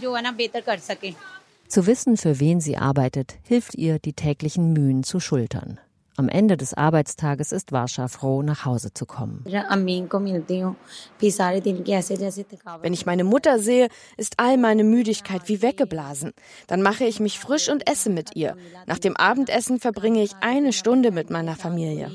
Zu wissen, für wen sie arbeitet, hilft ihr, die täglichen Mühen zu schultern. Am Ende des Arbeitstages ist Varsha froh, nach Hause zu kommen. Wenn ich meine Mutter sehe, ist all meine Müdigkeit wie weggeblasen. Dann mache ich mich frisch und esse mit ihr. Nach dem Abendessen verbringe ich 1 Stunde mit meiner Familie.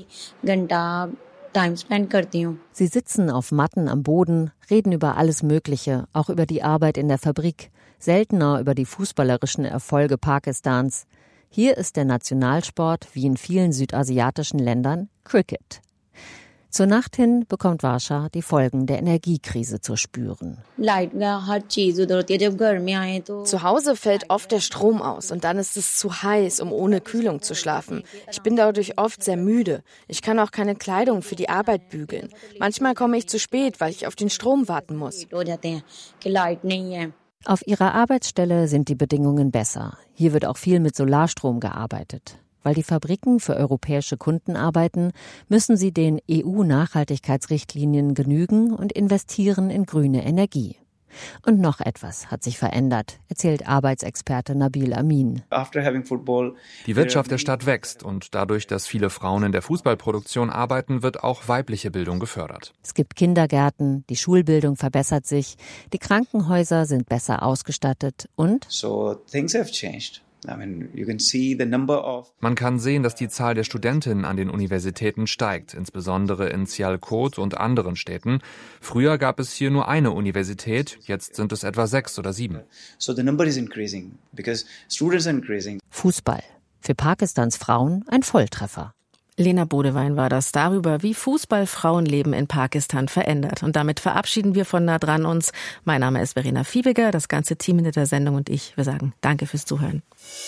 Sie sitzen auf Matten am Boden, reden über alles Mögliche, auch über die Arbeit in der Fabrik, seltener über die fußballerischen Erfolge Pakistans. Hier ist der Nationalsport, wie in vielen südasiatischen Ländern, Cricket. Zur Nacht hin bekommt Varsha die Folgen der Energiekrise zu spüren. Zu Hause fällt oft der Strom aus und dann ist es zu heiß, um ohne Kühlung zu schlafen. Ich bin dadurch oft sehr müde. Ich kann auch keine Kleidung für die Arbeit bügeln. Manchmal komme ich zu spät, weil ich auf den Strom warten muss. Auf ihrer Arbeitsstelle sind die Bedingungen besser. Hier wird auch viel mit Solarstrom gearbeitet. Weil die Fabriken für europäische Kunden arbeiten, müssen sie den EU-Nachhaltigkeitsrichtlinien genügen und investieren in grüne Energie. Und noch etwas hat sich verändert, erzählt Arbeitsexperte Nabil Amin. Die Wirtschaft der Stadt wächst und dadurch, dass viele Frauen in der Fußballproduktion arbeiten, wird auch weibliche Bildung gefördert. Es gibt Kindergärten, die Schulbildung verbessert sich, die Krankenhäuser sind besser ausgestattet und man kann sehen, dass die Zahl der Studentinnen an den Universitäten steigt, insbesondere in Sialkot und anderen Städten. Früher gab es hier nur eine Universität, jetzt sind es etwa 6 oder 7. Fußball. Für Pakistans Frauen ein Volltreffer. Lena Bodewein war das darüber, wie Fußball Frauenleben in Pakistan verändert. Und damit verabschieden wir von nah dran uns. Mein Name ist Verena Fiebiger, das ganze Team hinter der Sendung und ich. Wir sagen danke fürs Zuhören.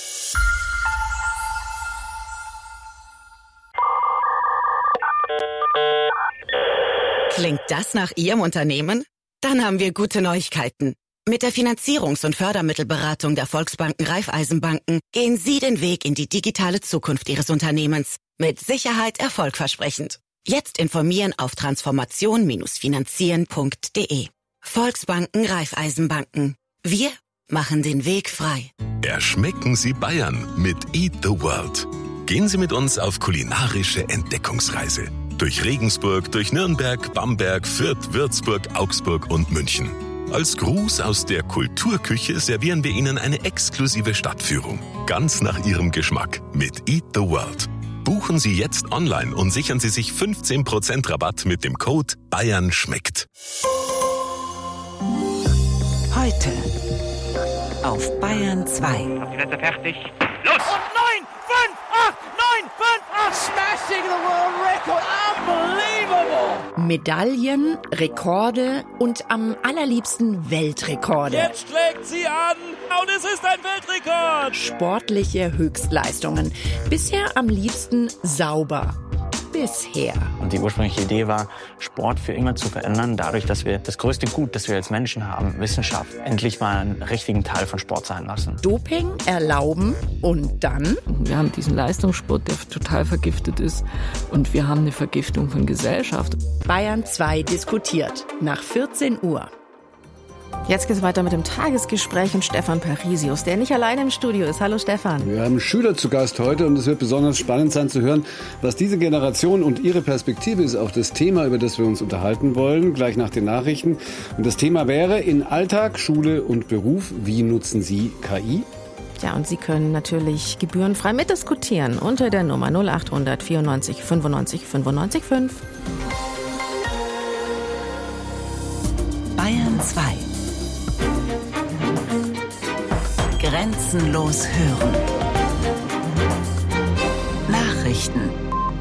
Klingt das nach Ihrem Unternehmen? Dann haben wir gute Neuigkeiten. Mit der Finanzierungs- und Fördermittelberatung der Volksbanken Raiffeisenbanken gehen Sie den Weg in die digitale Zukunft Ihres Unternehmens. Mit Sicherheit erfolgversprechend. Jetzt informieren auf transformation-finanzieren.de. Volksbanken Raiffeisenbanken. Wir machen den Weg frei. Erschmecken Sie Bayern mit Eat the World. Gehen Sie mit uns auf kulinarische Entdeckungsreise. Durch Regensburg, durch Nürnberg, Bamberg, Fürth, Würzburg, Augsburg und München. Als Gruß aus der Kulturküche servieren wir Ihnen eine exklusive Stadtführung. Ganz nach Ihrem Geschmack mit Eat the World. Buchen Sie jetzt online und sichern Sie sich 15% Rabatt mit dem Code BAYERNSCHMECKT. Heute auf Bayern 2. Plätze fertig. Los! Und 9, 5, 8, 9, 5, 8. Smashing the world record. Unbelievable! Medaillen, Rekorde und am allerliebsten Weltrekorde. Jetzt schlägt sie an und es ist ein Weltrekord. Sportliche Höchstleistungen. Bisher am liebsten sauber. Bisher. Und die ursprüngliche Idee war, Sport für immer zu verändern, dadurch, dass wir das größte Gut, das wir als Menschen haben, Wissenschaft, endlich mal einen richtigen Teil von Sport sein lassen. Doping erlauben und dann? Wir haben diesen Leistungssport, der total vergiftet ist, und wir haben eine Vergiftung von Gesellschaft. Bayern 2 diskutiert nach 14 Uhr. Jetzt geht es weiter mit dem Tagesgespräch und Stefan Parisius, der nicht alleine im Studio ist. Hallo Stefan. Wir haben Schüler zu Gast heute und es wird besonders spannend sein zu hören, was diese Generation und ihre Perspektive ist auf das Thema, über das wir uns unterhalten wollen, gleich nach den Nachrichten. Und das Thema wäre in Alltag, Schule und Beruf, wie nutzen Sie KI? Ja, und Sie können natürlich gebührenfrei mitdiskutieren unter der Nummer 0800 94 95 95 5. Bayern 2. Grenzenlos hören. Nachrichten.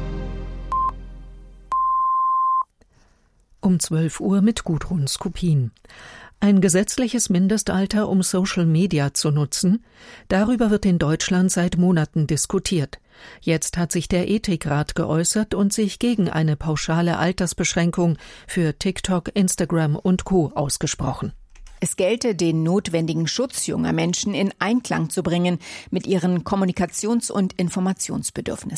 Um 12 Uhr mit Gudrun Skupin. Ein gesetzliches Mindestalter, um Social Media zu nutzen, darüber wird in Deutschland seit Monaten diskutiert. Jetzt hat sich der Ethikrat geäußert und sich gegen eine pauschale Altersbeschränkung für TikTok, Instagram und Co. ausgesprochen. Es gelte, den notwendigen Schutz junger Menschen in Einklang zu bringen mit ihren Kommunikations- und Informationsbedürfnissen.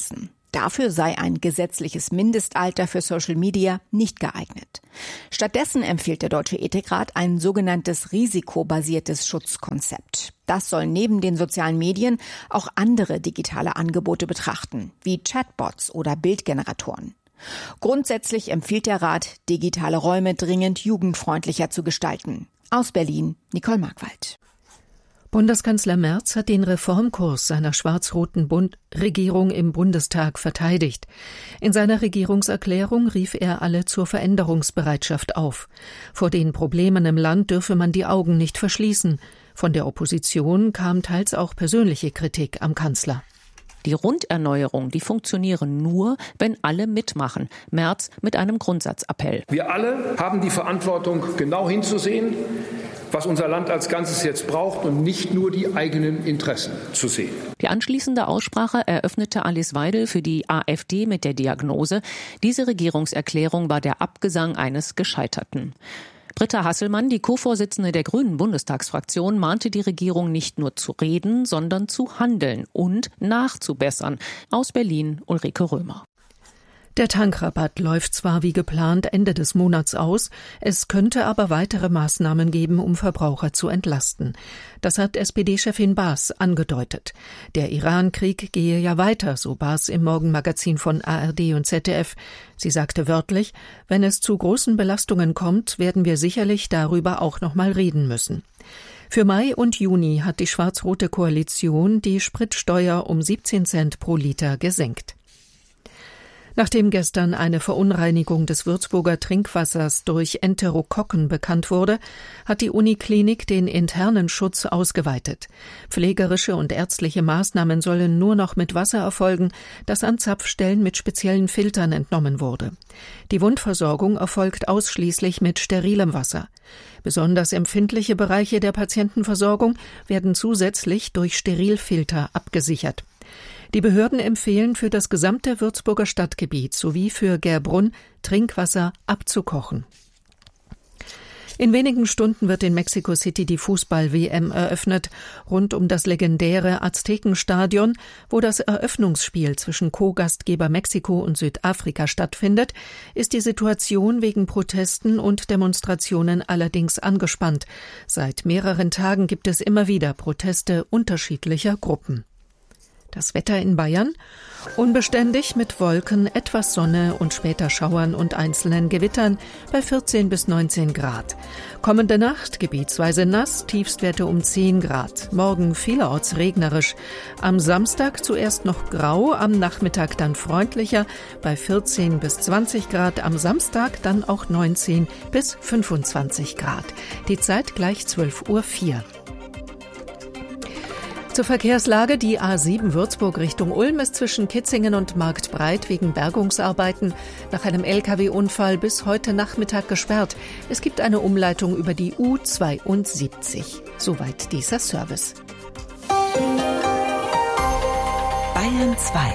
Dafür sei ein gesetzliches Mindestalter für Social Media nicht geeignet. Stattdessen empfiehlt der Deutsche Ethikrat ein sogenanntes risikobasiertes Schutzkonzept. Das soll neben den sozialen Medien auch andere digitale Angebote betrachten, wie Chatbots oder Bildgeneratoren. Grundsätzlich empfiehlt der Rat, digitale Räume dringend jugendfreundlicher zu gestalten. Aus Berlin, Nicole Markwald. Bundeskanzler Merz hat den Reformkurs seiner schwarz-roten Regierung im Bundestag verteidigt. In seiner Regierungserklärung rief er alle zur Veränderungsbereitschaft auf. Vor den Problemen im Land dürfe man die Augen nicht verschließen. Von der Opposition kam teils auch persönliche Kritik am Kanzler. Die Runderneuerung, die funktionieren nur, wenn alle mitmachen. Merz mit einem Grundsatzappell. Wir alle haben die Verantwortung, genau hinzusehen, was unser Land als Ganzes jetzt braucht und nicht nur die eigenen Interessen zu sehen. Die anschließende Aussprache eröffnete Alice Weidel für die AfD mit der Diagnose: Diese Regierungserklärung war der Abgesang eines Gescheiterten. Britta Hasselmann, die Co-Vorsitzende der Grünen Bundestagsfraktion, mahnte die Regierung nicht nur zu reden, sondern zu handeln und nachzubessern. Aus Berlin, Ulrike Römer. Der Tankrabatt läuft zwar wie geplant Ende des Monats aus, es könnte aber weitere Maßnahmen geben, um Verbraucher zu entlasten. Das hat SPD-Chefin Baas angedeutet. Der Iran-Krieg gehe ja weiter, so Baas im Morgenmagazin von ARD und ZDF. Sie sagte wörtlich, wenn es zu großen Belastungen kommt, werden wir sicherlich darüber auch noch mal reden müssen. Für Mai und Juni hat die schwarz-rote Koalition die Spritsteuer um 17 Cent pro Liter gesenkt. Nachdem gestern eine Verunreinigung des Würzburger Trinkwassers durch Enterokokken bekannt wurde, hat die Uniklinik den internen Schutz ausgeweitet. Pflegerische und ärztliche Maßnahmen sollen nur noch mit Wasser erfolgen, das an Zapfstellen mit speziellen Filtern entnommen wurde. Die Wundversorgung erfolgt ausschließlich mit sterilem Wasser. Besonders empfindliche Bereiche der Patientenversorgung werden zusätzlich durch Sterilfilter abgesichert. Die Behörden empfehlen für das gesamte Würzburger Stadtgebiet sowie für Gerbrunn Trinkwasser abzukochen. In wenigen Stunden wird in Mexico City die Fußball-WM eröffnet. Rund um das legendäre Aztekenstadion, wo das Eröffnungsspiel zwischen Co-Gastgeber Mexiko und Südafrika stattfindet, ist die Situation wegen Protesten und Demonstrationen allerdings angespannt. Seit mehreren Tagen gibt es immer wieder Proteste unterschiedlicher Gruppen. Das Wetter in Bayern: unbeständig mit Wolken, etwas Sonne und später Schauern und einzelnen Gewittern bei 14 bis 19 Grad. Kommende Nacht gebietsweise nass, Tiefstwerte um 10 Grad. Morgen vielerorts regnerisch. Am Samstag zuerst noch grau, am Nachmittag dann freundlicher bei 14 bis 20 Grad. Am Samstag dann auch 19 bis 25 Grad. Die Zeit gleich 12:04 Uhr. Zur Verkehrslage: Die A7 Würzburg Richtung Ulm ist zwischen Kitzingen und Marktbreit wegen Bergungsarbeiten nach einem Lkw-Unfall bis heute Nachmittag gesperrt. Es gibt eine Umleitung über die U72. Soweit dieser Service. Bayern 2.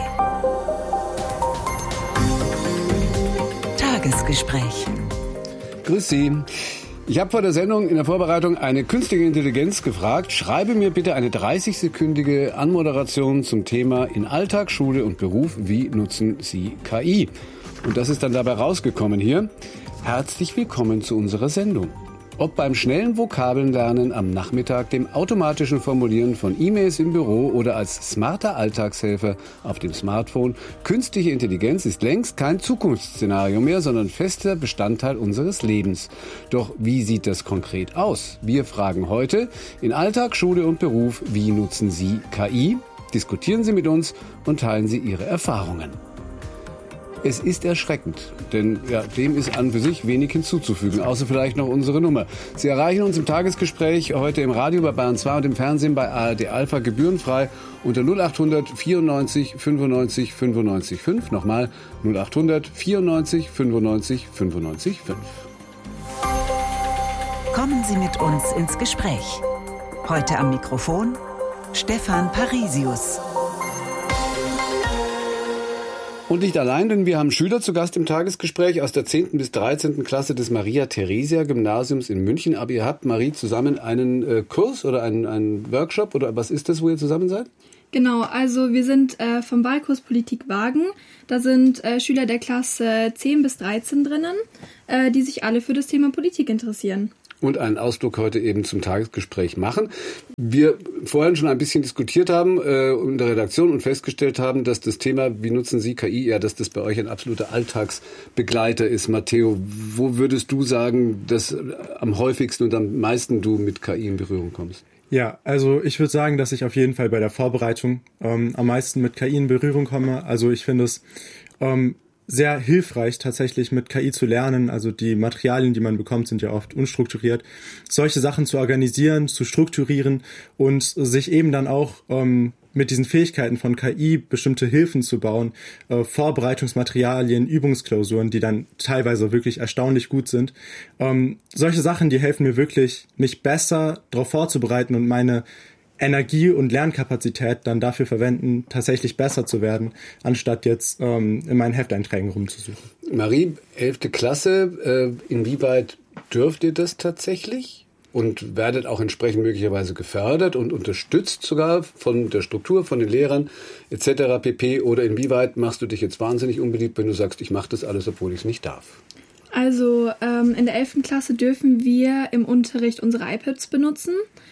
Tagesgespräch. Grüß Sie. Ich habe vor der Sendung in der Vorbereitung eine künstliche Intelligenz gefragt: Schreibe mir bitte eine 30-sekündige Anmoderation zum Thema in Alltag, Schule und Beruf. Wie nutzen Sie KI? Und das ist dann dabei rausgekommen hier. Herzlich willkommen zu unserer Sendung. Ob beim schnellen Vokabelnlernen am Nachmittag, dem automatischen Formulieren von E-Mails im Büro oder als smarter Alltagshelfer auf dem Smartphone, künstliche Intelligenz ist längst kein Zukunftsszenario mehr, sondern fester Bestandteil unseres Lebens. Doch wie sieht das konkret aus? Wir fragen heute in Alltag, Schule und Beruf: Wie nutzen Sie KI? Diskutieren Sie mit uns und teilen Sie Ihre Erfahrungen. Es ist erschreckend, denn dem ist an für sich wenig hinzuzufügen, außer vielleicht noch unsere Nummer. Sie erreichen uns im Tagesgespräch heute im Radio bei Bayern 2 und im Fernsehen bei ARD Alpha gebührenfrei unter 0800 94 95 95 5. Nochmal 0800 94 95 95 5. Kommen Sie mit uns ins Gespräch. Heute am Mikrofon Stefan Parisius. Und nicht allein, denn wir haben Schüler zu Gast im Tagesgespräch aus der 10. bis 13. Klasse des Maria-Theresia-Gymnasiums in München. Aber ihr habt, Marie, zusammen einen Kurs oder einen Workshop, oder was ist das, wo ihr zusammen seid? Genau, also wir sind vom Wahlkurs Politik Wagen. Da sind Schüler der Klasse 10 bis 13 drinnen, die sich alle für das Thema Politik interessieren. Und einen Ausflug heute eben zum Tagesgespräch machen. Wir vorhin schon ein bisschen diskutiert haben in der Redaktion und festgestellt haben, dass das Thema, wie nutzen Sie KI, ja, dass das bei euch ein absoluter Alltagsbegleiter ist. Matteo, wo würdest du sagen, dass am häufigsten und am meisten du mit KI in Berührung kommst? Ja, also ich würde sagen, dass ich auf jeden Fall bei der Vorbereitung am meisten mit KI in Berührung komme. Also ich finde es sehr hilfreich, tatsächlich mit KI zu lernen. Also die Materialien, die man bekommt, sind ja oft unstrukturiert. Solche Sachen zu organisieren, zu strukturieren und sich eben dann auch mit diesen Fähigkeiten von KI bestimmte Hilfen zu bauen, Vorbereitungsmaterialien, Übungsklausuren, die dann teilweise wirklich erstaunlich gut sind. Solche Sachen, die helfen mir wirklich, mich besser darauf vorzubereiten und meine Energie und Lernkapazität dann dafür verwenden, tatsächlich besser zu werden, anstatt jetzt in meinen Hefteinträgen rumzusuchen. Marie, 11. Klasse, inwieweit dürft ihr das tatsächlich? Und werdet auch entsprechend möglicherweise gefördert und unterstützt sogar von der Struktur, von den Lehrern etc. pp. Oder inwieweit machst du dich jetzt wahnsinnig unbeliebt, wenn du sagst, ich mache das alles, obwohl ich es nicht darf? Also in der 11. Klasse dürfen wir im Unterricht unsere iPads benutzen.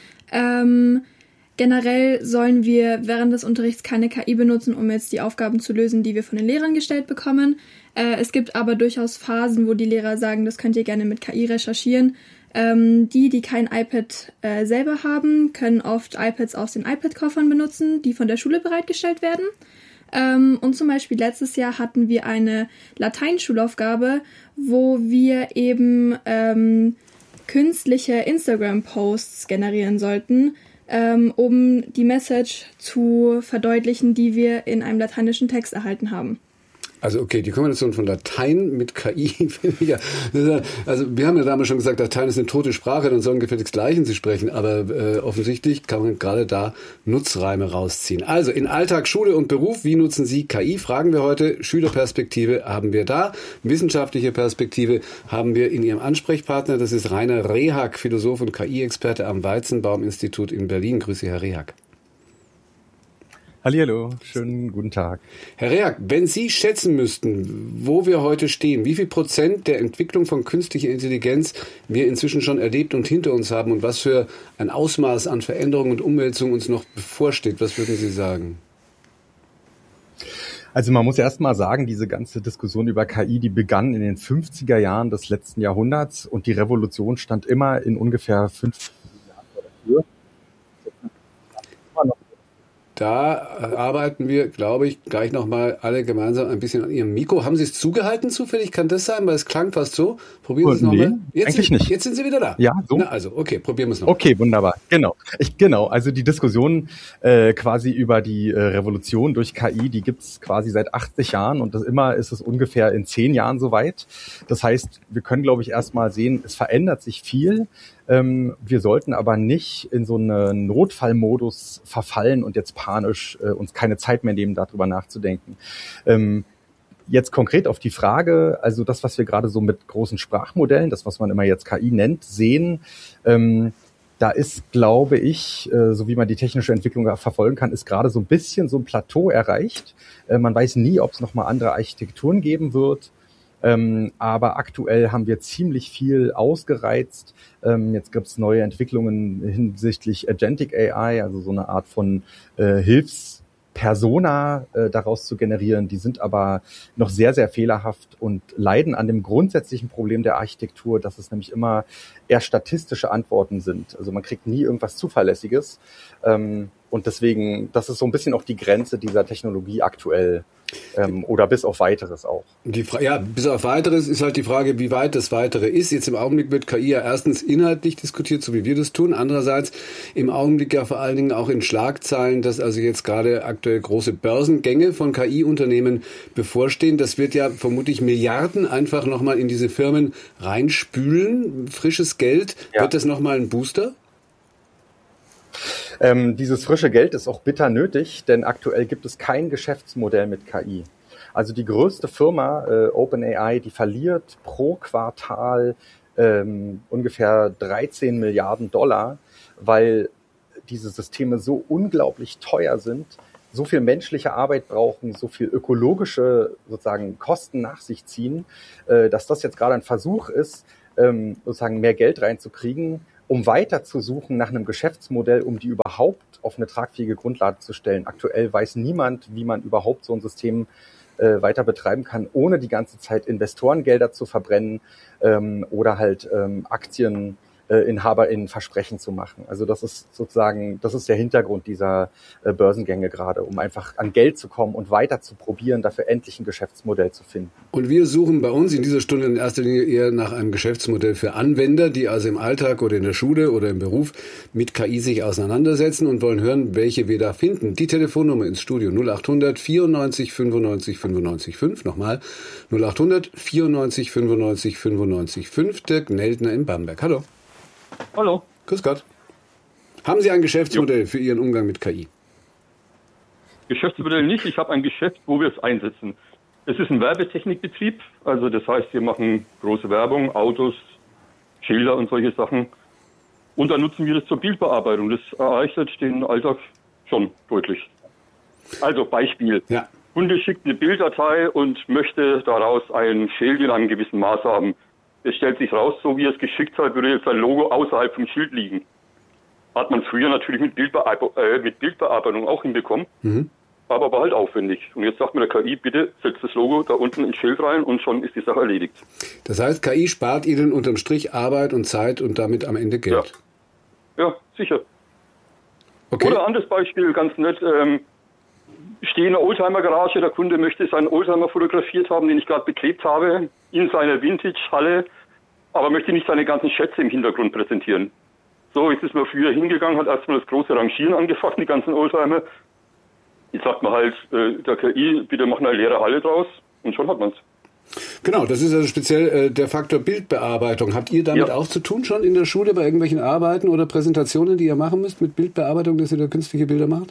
Generell sollen wir während des Unterrichts keine KI benutzen, um jetzt die Aufgaben zu lösen, die wir von den Lehrern gestellt bekommen. Es gibt aber durchaus Phasen, wo die Lehrer sagen, das könnt ihr gerne mit KI recherchieren. Die kein iPad selber haben, können oft iPads aus den iPad-Koffern benutzen, die von der Schule bereitgestellt werden. Und zum Beispiel letztes Jahr hatten wir eine Lateinschulaufgabe, wo wir eben künstliche Instagram-Posts generieren sollten, um die Message zu verdeutlichen, die wir in einem lateinischen Text erhalten haben. Also okay, die Kombination von Latein mit KI, finde ich ja. Also wir haben ja damals schon gesagt, Latein ist eine tote Sprache, dann sollen gefälligst gleich in sie sprechen. Aber offensichtlich kann man gerade da Nutzreime rausziehen. Also in Alltag, Schule und Beruf, wie nutzen Sie KI? Fragen wir heute. Schülerperspektive haben wir da. Wissenschaftliche Perspektive haben wir in Ihrem Ansprechpartner. Das ist Rainer Rehag, Philosoph und KI-Experte am Weizenbaum-Institut in Berlin. Grüße, Herr Rehag. Hallihallo, schönen guten Tag. Herr Rehag, wenn Sie schätzen müssten, wo wir heute stehen, wie viel Prozent der Entwicklung von künstlicher Intelligenz wir inzwischen schon erlebt und hinter uns haben und was für ein Ausmaß an Veränderung und Umwälzung uns noch bevorsteht, was würden Sie sagen? Also man muss erst mal sagen, diese ganze Diskussion über KI, die begann in den 50er Jahren des letzten Jahrhunderts und die Revolution stand immer in ungefähr 5 Jahren vor der Tür. Da arbeiten wir, glaube ich, gleich nochmal alle gemeinsam ein bisschen an Ihrem Mikro. Haben Sie es zugehalten zufällig? Kann das sein? Weil es klang fast so. Probieren Sie es nochmal. Eigentlich nicht. Jetzt sind Sie wieder da. Ja, so. Na also, okay, probieren wir es nochmal. Okay, wunderbar. Genau. Also die Diskussion quasi über die Revolution durch KI, die gibt's quasi seit 80 Jahren und ist es ungefähr in 10 Jahren soweit. Das heißt, wir können, glaube ich, erstmal sehen, es verändert sich viel. Wir sollten aber nicht in so einen Notfallmodus verfallen und jetzt panisch uns keine Zeit mehr nehmen, darüber nachzudenken. Jetzt konkret auf die Frage, also das, was wir gerade so mit großen Sprachmodellen, das, was man immer jetzt KI nennt, sehen, da ist, glaube ich, so wie man die technische Entwicklung verfolgen kann, ist gerade so ein bisschen so ein Plateau erreicht. Man weiß nie, ob es nochmal andere Architekturen geben wird. Aber aktuell haben wir ziemlich viel ausgereizt. Jetzt gibt es neue Entwicklungen hinsichtlich Agentic AI, also so eine Art von Hilfspersona daraus zu generieren. Die sind aber noch sehr, sehr fehlerhaft und leiden an dem grundsätzlichen Problem der Architektur, dass es nämlich immer eher statistische Antworten sind. Also man kriegt nie irgendwas Zuverlässiges. Und deswegen, das ist so ein bisschen auch die Grenze dieser Technologie aktuell. Oder bis auf Weiteres auch. Bis auf Weiteres ist halt die Frage, wie weit das Weitere ist. Jetzt im Augenblick wird KI ja erstens inhaltlich diskutiert, so wie wir das tun. Andererseits im Augenblick ja vor allen Dingen auch in Schlagzeilen, dass also jetzt gerade aktuell große Börsengänge von KI-Unternehmen bevorstehen. Das wird ja vermutlich Milliarden einfach nochmal in diese Firmen reinspülen. Frisches Geld. Ja. Wird das nochmal ein Booster? Dieses frische Geld ist auch bitter nötig, denn aktuell gibt es kein Geschäftsmodell mit KI. Also die größte Firma, OpenAI, die verliert pro Quartal ungefähr 13 Milliarden $, weil diese Systeme so unglaublich teuer sind, so viel menschliche Arbeit brauchen, so viel ökologische sozusagen Kosten nach sich ziehen, dass das jetzt gerade ein Versuch ist, sozusagen mehr Geld reinzukriegen, um weiter zu suchen nach einem Geschäftsmodell, um die überhaupt auf eine tragfähige Grundlage zu stellen. Aktuell weiß niemand, wie man überhaupt so ein System weiter betreiben kann, ohne die ganze Zeit Investorengelder zu verbrennen oder halt AktieninhaberInnen Versprechen zu machen. Also das ist der Hintergrund dieser Börsengänge gerade, um einfach an Geld zu kommen und weiter zu probieren, dafür endlich ein Geschäftsmodell zu finden. Und wir suchen bei uns in dieser Stunde in erster Linie eher nach einem Geschäftsmodell für Anwender, die also im Alltag oder in der Schule oder im Beruf mit KI sich auseinandersetzen und wollen hören, welche wir da finden. Die Telefonnummer ins Studio 0800 94 95 95 5. Nochmal 0800 94 95 95 5. Dirk Neldner in Bamberg. Hallo. Hallo. Grüß Gott. Haben Sie ein Geschäftsmodell für Ihren Umgang mit KI? Geschäftsmodell nicht. Ich habe ein Geschäft, wo wir es einsetzen. Es ist ein Werbetechnikbetrieb. Also das heißt, wir machen große Werbung, Autos, Schilder und solche Sachen. Und dann nutzen wir das zur Bildbearbeitung. Das erleichtert den Alltag schon deutlich. Also Beispiel. Ja. Kunde schickt eine Bilddatei und möchte daraus ein Schild in einem gewissen Maß haben. Es stellt sich raus, so wie er es geschickt hat, würde jetzt ein Logo außerhalb vom Schild liegen. Hat man früher natürlich mit Bildbearbeitung auch hinbekommen, aber war halt aufwendig. Und jetzt sagt mir der KI, bitte setzt das Logo da unten ins Schild rein und schon ist die Sache erledigt. Das heißt, KI spart Ihnen unterm Strich Arbeit und Zeit und damit am Ende Geld? Ja, sicher. Okay. Oder anderes Beispiel, ganz nett, stehe in einer Oldtimer-Garage, der Kunde möchte seinen Oldtimer fotografiert haben, den ich gerade beklebt habe, in seiner Vintage-Halle, aber möchte nicht seine ganzen Schätze im Hintergrund präsentieren. So, jetzt ist man früher hingegangen, hat erstmal das große Rangieren angefangen, die ganzen Oldtimer. Jetzt sagt man halt, der KI, bitte mach eine leere Halle draus und schon hat man's. Genau, das ist also speziell der Faktor Bildbearbeitung. Habt ihr damit auch zu tun schon in der Schule bei irgendwelchen Arbeiten oder Präsentationen, die ihr machen müsst mit Bildbearbeitung, dass ihr da künstliche Bilder macht?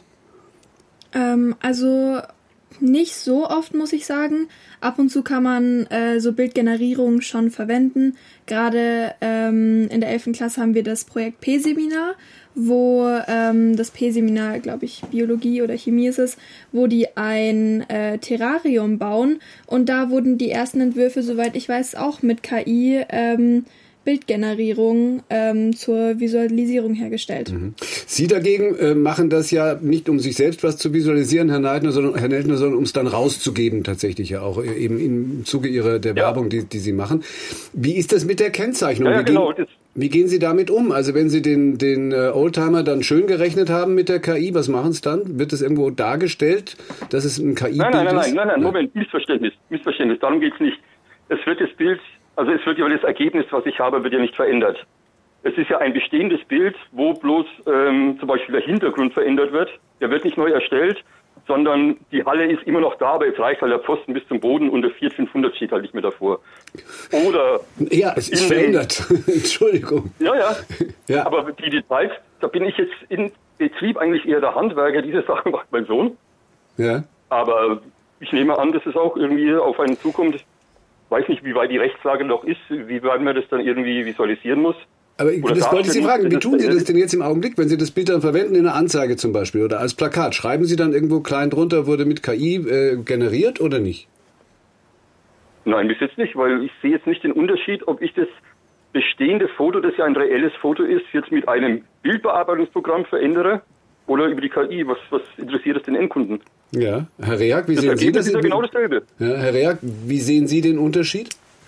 Also nicht so oft, muss ich sagen. Ab und zu kann man so Bildgenerierung schon verwenden. Gerade in der 11. Klasse haben wir das Projekt P-Seminar, wo das P-Seminar, glaube ich, Biologie oder Chemie ist es, wo die ein Terrarium bauen. Und da wurden die ersten Entwürfe, soweit ich weiß, auch mit KI Bildgenerierung zur Visualisierung hergestellt. Sie dagegen machen das ja nicht, um sich selbst was zu visualisieren, Herr Neldner, sondern um es dann rauszugeben, tatsächlich ja auch eben im Zuge der Werbung, die Sie machen. Wie ist das mit der Kennzeichnung? Wie gehen Sie damit um? Also wenn Sie den Oldtimer dann schön gerechnet haben mit der KI, was machen Sie dann? Wird es irgendwo dargestellt, dass es ein KI-Bild ist? Nein, Moment, Missverständnis. Darum geht's nicht. Es wird das Bild, also es wird ja das Ergebnis, was ich habe, wird ja nicht verändert. Es ist ja ein bestehendes Bild, wo bloß zum Beispiel der Hintergrund verändert wird. Der wird nicht neu erstellt, sondern die Halle ist immer noch da, aber es reicht halt der Pfosten bis zum Boden und der Fiat 500 steht halt nicht mehr davor. Oder ja, es ist verändert. Entschuldigung. Ja, aber die Details, da bin ich jetzt in Betrieb eigentlich eher der Handwerker. Diese Sache macht mein Sohn. Ja. Aber ich nehme an, dass es auch irgendwie auf einen zukommt. Weiß nicht, wie weit die Rechtslage noch ist, wie weit man das dann irgendwie visualisieren muss. Aber das wollte ich Sie fragen, wie tun Sie das denn jetzt im Augenblick, wenn Sie das Bild dann verwenden in einer Anzeige zum Beispiel oder als Plakat? Schreiben Sie dann irgendwo klein drunter, wurde mit KI generiert oder nicht? Nein, bis jetzt nicht, weil ich sehe jetzt nicht den Unterschied, ob ich das bestehende Foto, das ja ein reelles Foto ist, jetzt mit einem Bildbearbeitungsprogramm verändere oder über die KI. Was interessiert es den Endkunden? Ja, Herr Reak, wie sehen Sie das? Das ist ja genau dasselbe. Ja, Herr Reak, wie sehen Sie den Unterschied?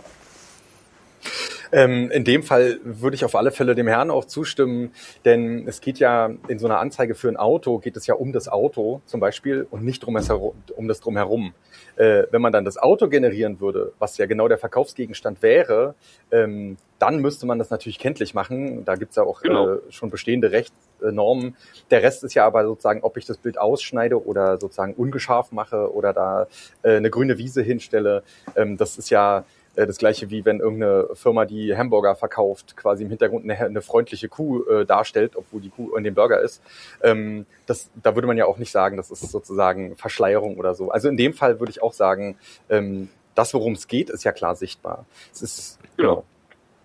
In dem Fall würde ich auf alle Fälle dem Herrn auch zustimmen, denn es geht ja in so einer Anzeige für ein Auto, geht es ja um das Auto zum Beispiel und nicht um das Drumherum. Wenn man dann das Auto generieren würde, was ja genau der Verkaufsgegenstand wäre, dann müsste man das natürlich kenntlich machen. Da gibt's ja auch schon bestehende Rechtsnormen. Der Rest ist ja aber sozusagen, ob ich das Bild ausschneide oder sozusagen ungescharf mache oder da eine grüne Wiese hinstelle. Das ist ja das Gleiche wie wenn irgendeine Firma, die Hamburger verkauft, quasi im Hintergrund eine freundliche Kuh darstellt, obwohl die Kuh in dem Burger ist. Da würde man ja auch nicht sagen, das ist sozusagen Verschleierung oder so. Also in dem Fall würde ich auch sagen, das, worum es geht, ist ja klar sichtbar. Es ist, genau.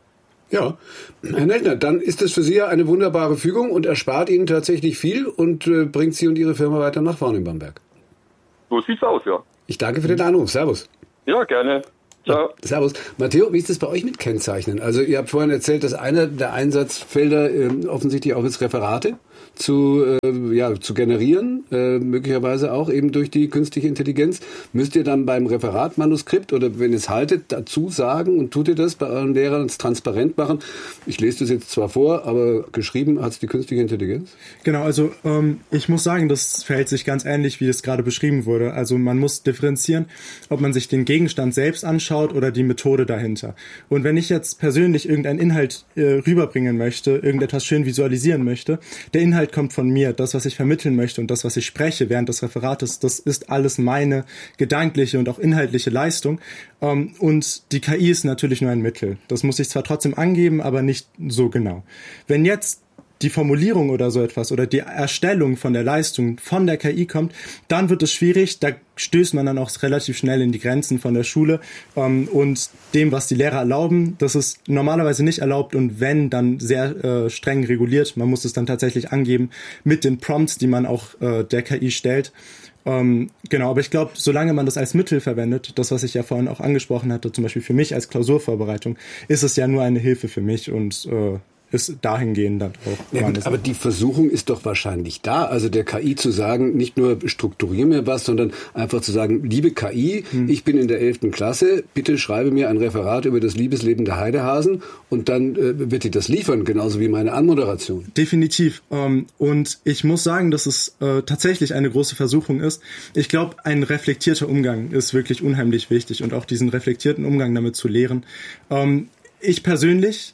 Ja, Herr Neltner, dann ist es für Sie ja eine wunderbare Fügung und erspart Ihnen tatsächlich viel und bringt Sie und Ihre Firma weiter nach vorne in Bamberg. So sieht's aus, ja. Ich danke für den Anruf. Servus. Ja, gerne. Ciao. Ja, servus. Matteo, wie ist das bei euch mit Kennzeichnen? Also ihr habt vorhin erzählt, dass einer der Einsatzfelder offensichtlich auch ist, Referate zu generieren, möglicherweise auch eben durch die künstliche Intelligenz. Müsst ihr dann beim Referat Manuskript oder wenn ihr es haltet, dazu sagen und tut ihr das bei euren Lehrern, es transparent machen? Ich lese das jetzt zwar vor, aber geschrieben hat es die künstliche Intelligenz? Genau, also ich muss sagen, das verhält sich ganz ähnlich, wie es gerade beschrieben wurde. Also man muss differenzieren, ob man sich den Gegenstand selbst anschaut oder die Methode dahinter. Und wenn ich jetzt persönlich irgendeinen Inhalt rüberbringen möchte, irgendetwas schön visualisieren möchte, der Inhalt kommt von mir, das, was ich vermitteln möchte und das, was ich spreche während des Referates, das ist alles meine gedankliche und auch inhaltliche Leistung. Und die KI ist natürlich nur ein Mittel. Das muss ich zwar trotzdem angeben, aber nicht so genau. Wenn jetzt die Formulierung oder so etwas oder die Erstellung von der Leistung von der KI kommt, dann wird es schwierig, da stößt man dann auch relativ schnell in die Grenzen von der Schule und dem, was die Lehrer erlauben, das ist normalerweise nicht erlaubt und wenn, dann sehr streng reguliert. Man muss es dann tatsächlich angeben mit den Prompts, die man auch der KI stellt. Genau, aber ich glaube, solange man das als Mittel verwendet, das, was ich ja vorhin auch angesprochen hatte, zum Beispiel für mich als Klausurvorbereitung, ist es ja nur eine Hilfe für mich und ist dahingehend dann auch. Ja, gut, aber die Versuchung ist doch wahrscheinlich da, also der KI zu sagen, nicht nur strukturiere mir was, sondern einfach zu sagen, liebe KI, ich bin in der 11. Klasse, bitte schreibe mir ein Referat über das Liebesleben der Heidehasen und dann wird die das liefern, genauso wie meine Anmoderation. Definitiv. Und ich muss sagen, dass es tatsächlich eine große Versuchung ist. Ich glaube, ein reflektierter Umgang ist wirklich unheimlich wichtig und auch diesen reflektierten Umgang damit zu lehren. Ich persönlich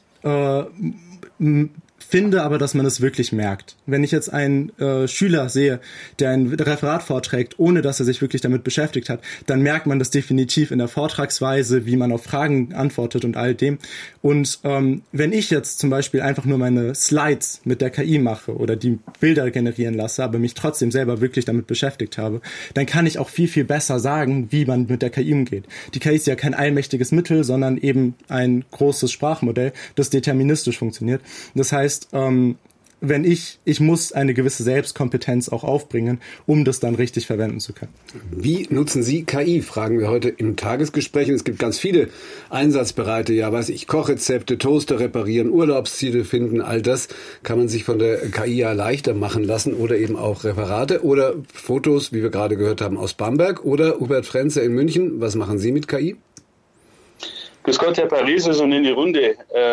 finde aber, dass man es wirklich merkt. Wenn ich jetzt einen Schüler sehe, der ein Referat vorträgt, ohne dass er sich wirklich damit beschäftigt hat, dann merkt man das definitiv in der Vortragsweise, wie man auf Fragen antwortet und all dem. Und wenn ich jetzt zum Beispiel einfach nur meine Slides mit der KI mache oder die Bilder generieren lasse, aber mich trotzdem selber wirklich damit beschäftigt habe, dann kann ich auch viel, viel besser sagen, wie man mit der KI umgeht. Die KI ist ja kein allmächtiges Mittel, sondern eben ein großes Sprachmodell, das deterministisch funktioniert. Das heißt, wenn ich muss eine gewisse Selbstkompetenz auch aufbringen, um das dann richtig verwenden zu können. Wie nutzen Sie KI, fragen wir heute im Tagesgespräch. Und es gibt ganz viele Einsatzbereiche, Kochrezepte, Toaster reparieren, Urlaubsziele finden, all das kann man sich von der KI ja leichter machen lassen oder eben auch Referate oder Fotos, wie wir gerade gehört haben, aus Bamberg oder Hubert Frenzer in München. Was machen Sie mit KI? Grüß Gott, Herr Parises, und in die Runde.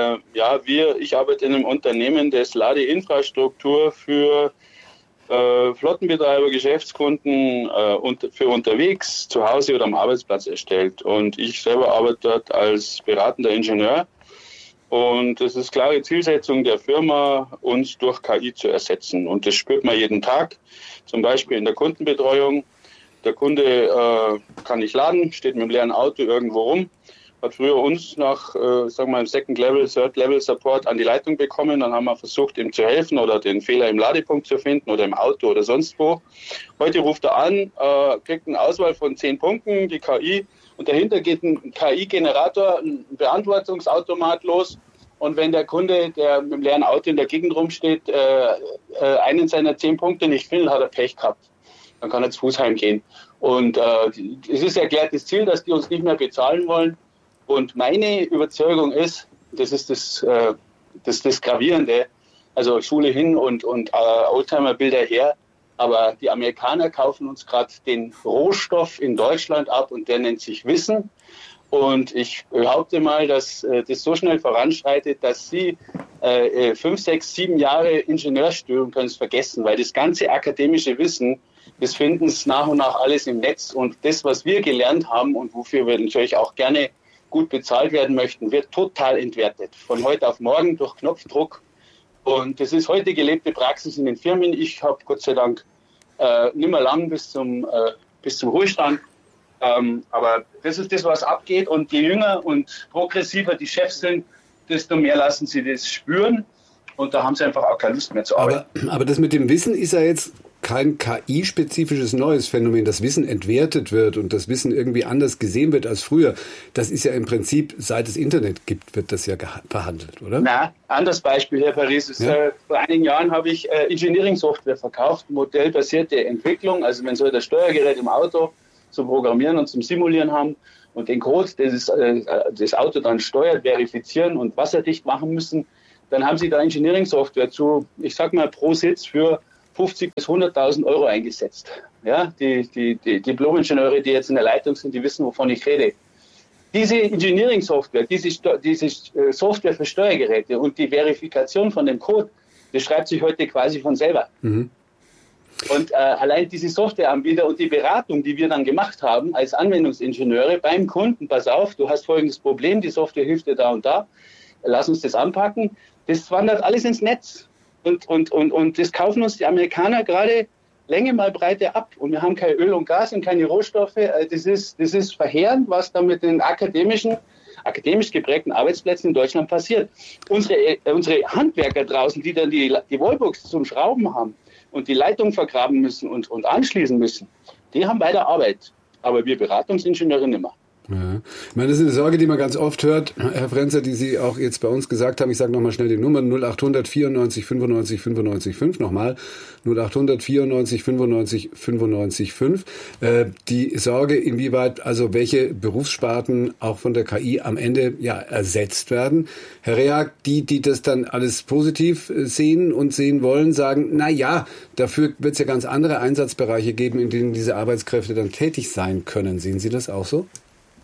Ich arbeite in einem Unternehmen, das Ladeinfrastruktur für Flottenbetreiber, Geschäftskunden und für unterwegs, zu Hause oder am Arbeitsplatz erstellt. Und ich selber arbeite dort als beratender Ingenieur. Und es ist klare Zielsetzung der Firma, uns durch KI zu ersetzen. Und das spürt man jeden Tag, zum Beispiel in der Kundenbetreuung. Der Kunde kann nicht laden, steht mit dem leeren Auto irgendwo rum. Hat früher uns nach, im Second Level, Third Level Support an die Leitung bekommen. Dann haben wir versucht, ihm zu helfen oder den Fehler im Ladepunkt zu finden oder im Auto oder sonst wo. Heute ruft er an, kriegt eine Auswahl von 10 Punkten, die KI. Und dahinter geht ein KI-Generator, ein Beantwortungsautomat los. Und wenn der Kunde, der mit dem leeren Auto in der Gegend rumsteht, einen seiner 10 Punkte nicht findet, hat er Pech gehabt. Dann kann er zu Fuß heimgehen. Und es ist erklärtes Ziel, dass die uns nicht mehr bezahlen wollen. Und meine Überzeugung ist, das ist das Gravierende, also Schule hin und Oldtimer-Bilder her, aber die Amerikaner kaufen uns gerade den Rohstoff in Deutschland ab und der nennt sich Wissen. Und ich behaupte mal, dass das so schnell voranschreitet, dass Sie 5, 6, 7 Jahre Ingenieurstudium können es vergessen, weil das ganze akademische Wissen, das finden Sie nach und nach alles im Netz. Und das, was wir gelernt haben und wofür wir natürlich auch gerne gut bezahlt werden möchten, wird total entwertet. Von heute auf morgen durch Knopfdruck. Und das ist heute gelebte Praxis in den Firmen. Ich habe Gott sei Dank nicht mehr lang bis zum Ruhestand. Aber das ist das, was abgeht. Und je jünger und progressiver die Chefs sind, desto mehr lassen sie das spüren. Und da haben sie einfach auch keine Lust mehr zu arbeiten. Aber das mit dem Wissen ist ja jetzt kein KI-spezifisches neues Phänomen. Das Wissen entwertet wird und das Wissen irgendwie anders gesehen wird als früher. Das ist ja im Prinzip, seit es Internet gibt, wird das ja behandelt, oder? Na, anderes Beispiel, Herr Paris. Vor einigen Jahren habe ich Engineering-Software verkauft, modellbasierte Entwicklung. Also wenn Sie das Steuergerät im Auto zum Programmieren und zum Simulieren haben und den Code, das Auto dann steuert, verifizieren und wasserdicht machen müssen, dann haben Sie da Engineering-Software zu, ich sag mal, pro Sitz für 50.000 bis 100.000 Euro eingesetzt. Ja, die Diplom-Ingenieure, die jetzt in der Leitung sind, die wissen, wovon ich rede. Diese Engineering-Software, diese Software für Steuergeräte und die Verifikation von dem Code, das schreibt sich heute quasi von selber. Mhm. Und allein diese Softwareanbieter und die Beratung, die wir dann gemacht haben als Anwendungsingenieure beim Kunden, pass auf, du hast folgendes Problem, die Software hilft dir da und da, lass uns das anpacken, das wandert alles ins Netz. Und das kaufen uns die Amerikaner gerade Länge mal Breite ab. Und wir haben kein Öl und Gas und keine Rohstoffe. Das ist verheerend, was da mit den akademisch geprägten Arbeitsplätzen in Deutschland passiert. Unsere Handwerker draußen, die dann die Wallbox zum Schrauben haben und die Leitung vergraben müssen und anschließen müssen, die haben weiter Arbeit. Aber wir Beratungsingenieure nicht mehr. Ja. Ich meine, das ist eine Sorge, die man ganz oft hört, Herr Frenzer, die Sie auch jetzt bei uns gesagt haben. Ich sage nochmal schnell die Nummer 0800 94 95 95 5. Nochmal 0800 94 95 95 5. Die Sorge, inwieweit also welche Berufssparten auch von der KI am Ende ersetzt werden. Herr Reak, die das dann alles positiv sehen und sehen wollen, sagen, na ja, dafür wird es ja ganz andere Einsatzbereiche geben, in denen diese Arbeitskräfte dann tätig sein können. Sehen Sie das auch so?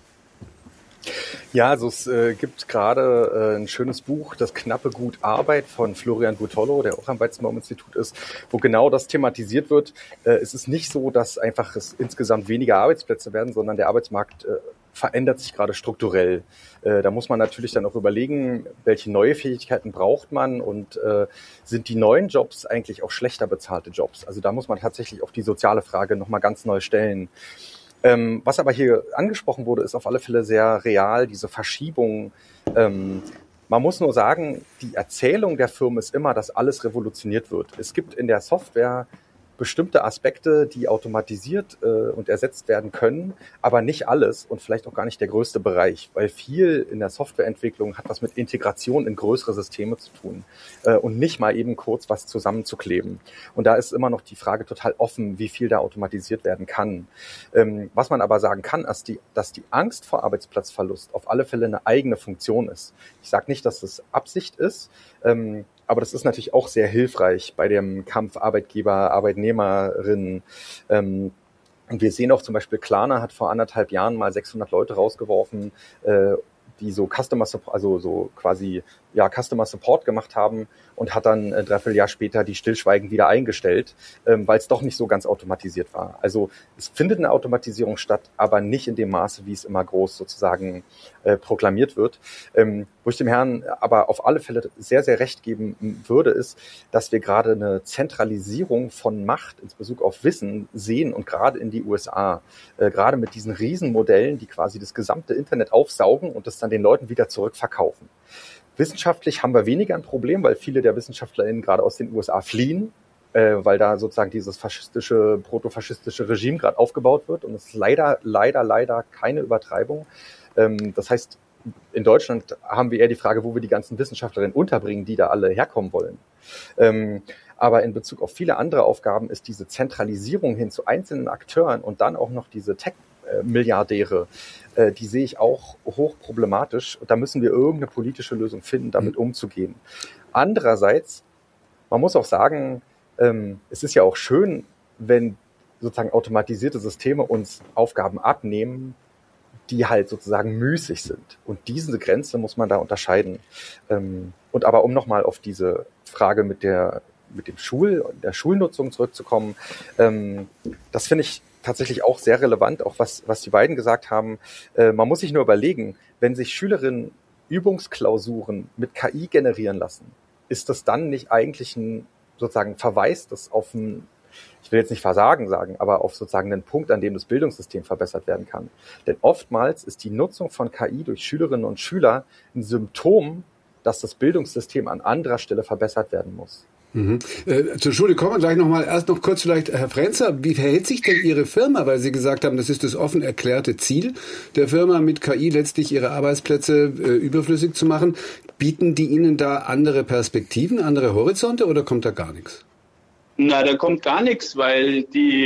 Ja, also es gibt gerade ein schönes Buch, Das knappe Gut Arbeit von Florian Butollo, der auch am Weizenbaum-Institut ist, wo genau das thematisiert wird. Es ist nicht so, dass einfach es insgesamt weniger Arbeitsplätze werden, sondern der Arbeitsmarkt verändert sich gerade strukturell. Da muss man natürlich dann auch überlegen, welche neue Fähigkeiten braucht man und sind die neuen Jobs eigentlich auch schlechter bezahlte Jobs? Also da muss man tatsächlich auch die soziale Frage nochmal ganz neu stellen. Was aber hier angesprochen wurde, ist auf alle Fälle sehr real, diese Verschiebung. Man muss nur sagen, die Erzählung der Firmen ist immer, dass alles revolutioniert wird. Es gibt in der Software bestimmte Aspekte, die automatisiert und ersetzt werden können, aber nicht alles und vielleicht auch gar nicht der größte Bereich, weil viel in der Softwareentwicklung hat was mit Integration in größere Systeme zu tun und nicht mal eben kurz was zusammenzukleben. Und da ist immer noch die Frage total offen, wie viel da automatisiert werden kann. Was man aber sagen kann, dass die Angst vor Arbeitsplatzverlust auf alle Fälle eine eigene Funktion ist. Ich sage nicht, dass es Absicht ist, aber das ist natürlich auch sehr hilfreich bei dem Kampf Arbeitgeber, Arbeitnehmerinnen. Und wir sehen auch zum Beispiel, Klarna hat vor 1,5 Jahren mal 600 Leute rausgeworfen, die so Customer Support, also so quasi Customer Support gemacht haben und hat dann ein Dreivierteljahr später die stillschweigend wieder eingestellt, weil es doch nicht so ganz automatisiert war. Also es findet eine Automatisierung statt, aber nicht in dem Maße, wie es immer groß sozusagen proklamiert wird. Wo ich dem Herrn aber auf alle Fälle sehr, sehr recht geben würde, ist, dass wir gerade eine Zentralisierung von Macht in Bezug auf Wissen sehen und gerade in die USA, gerade mit diesen Riesenmodellen, die quasi das gesamte Internet aufsaugen und das dann den Leuten wieder zurückverkaufen. Wissenschaftlich haben wir weniger ein Problem, weil viele der WissenschaftlerInnen gerade aus den USA fliehen, weil da sozusagen dieses protofaschistische Regime gerade aufgebaut wird und es ist leider keine Übertreibung. Das heißt, in Deutschland haben wir eher die Frage, wo wir die ganzen Wissenschaftlerinnen unterbringen, die da alle herkommen wollen. Aber in Bezug auf viele andere Aufgaben ist diese Zentralisierung hin zu einzelnen Akteuren und dann auch noch diese Tech-Milliardäre, die sehe ich auch hoch problematisch. Und da müssen wir irgendeine politische Lösung finden, damit umzugehen. Andererseits, man muss auch sagen, es ist ja auch schön, wenn sozusagen automatisierte Systeme uns Aufgaben abnehmen, die halt sozusagen müßig sind. Und diese Grenze muss man da unterscheiden. Und aber um nochmal auf diese Frage mit der Schulnutzung zurückzukommen, das finde ich tatsächlich auch sehr relevant, auch was die beiden gesagt haben. Man muss sich nur überlegen, wenn sich Schülerinnen Übungsklausuren mit KI generieren lassen, ist das dann nicht eigentlich ein sozusagen Verweis, das auf ein, ich will jetzt nicht Versagen sagen, aber auf sozusagen einen Punkt, an dem das Bildungssystem verbessert werden kann. Denn oftmals ist die Nutzung von KI durch Schülerinnen und Schüler ein Symptom, dass das Bildungssystem an anderer Stelle verbessert werden muss. Zur Schule kommen wir gleich nochmal. Erst noch kurz vielleicht, Herr Frenzer, wie verhält sich denn Ihre Firma? Weil Sie gesagt haben, das ist das offen erklärte Ziel der Firma, mit KI letztlich Ihre Arbeitsplätze überflüssig zu machen. Bieten die Ihnen da andere Perspektiven, andere Horizonte oder kommt da gar nichts? Na, da kommt gar nichts, weil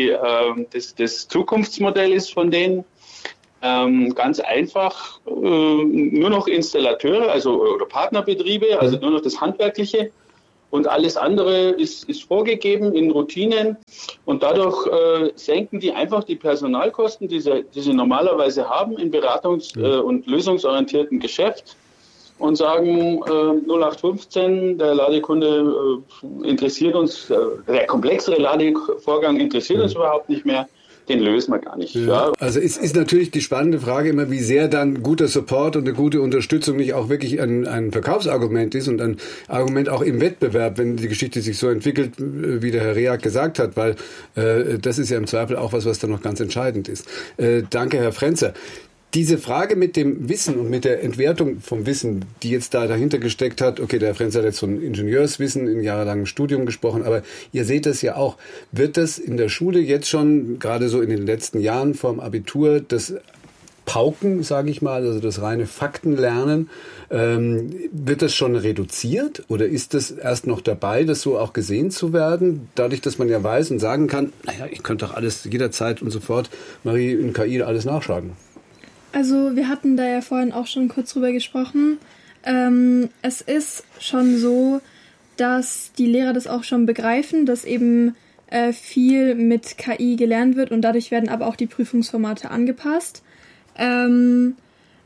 das Zukunftsmodell ist von denen ganz einfach nur noch Installateure, oder Partnerbetriebe, also nur noch das Handwerkliche. Und alles andere ist vorgegeben in Routinen. Und dadurch senken die einfach die Personalkosten, die sie normalerweise haben im beratungs- und lösungsorientierten Geschäft. Und sagen 0815, der Ladekunde interessiert uns, der komplexere Ladevorgang interessiert uns überhaupt nicht mehr. Den lösen wir gar nicht. Ja. Also es ist natürlich die spannende Frage immer, wie sehr dann guter Support und eine gute Unterstützung nicht auch wirklich ein Verkaufsargument ist und ein Argument auch im Wettbewerb, wenn die Geschichte sich so entwickelt, wie der Herr Rehak gesagt hat, weil das ist ja im Zweifel auch was dann noch ganz entscheidend ist. Danke, Herr Frenzer. Diese Frage mit dem Wissen und mit der Entwertung vom Wissen, die jetzt da dahinter gesteckt hat, okay, der Herr Frenzer hat jetzt von Ingenieurswissen in jahrelangem Studium gesprochen, aber ihr seht das ja auch. Wird das in der Schule jetzt schon, gerade so in den letzten Jahren vorm Abitur, das Pauken, sage ich mal, also das reine Faktenlernen, wird das schon reduziert oder ist das erst noch dabei, das so auch gesehen zu werden, dadurch, dass man ja weiß und sagen kann, naja, ich könnte doch alles jederzeit und sofort, Marie, in KI alles nachschlagen? Also wir hatten da ja vorhin auch schon kurz drüber gesprochen. Es ist schon so, dass die Lehrer das auch schon begreifen, dass eben viel mit KI gelernt wird und dadurch werden aber auch die Prüfungsformate angepasst. Eben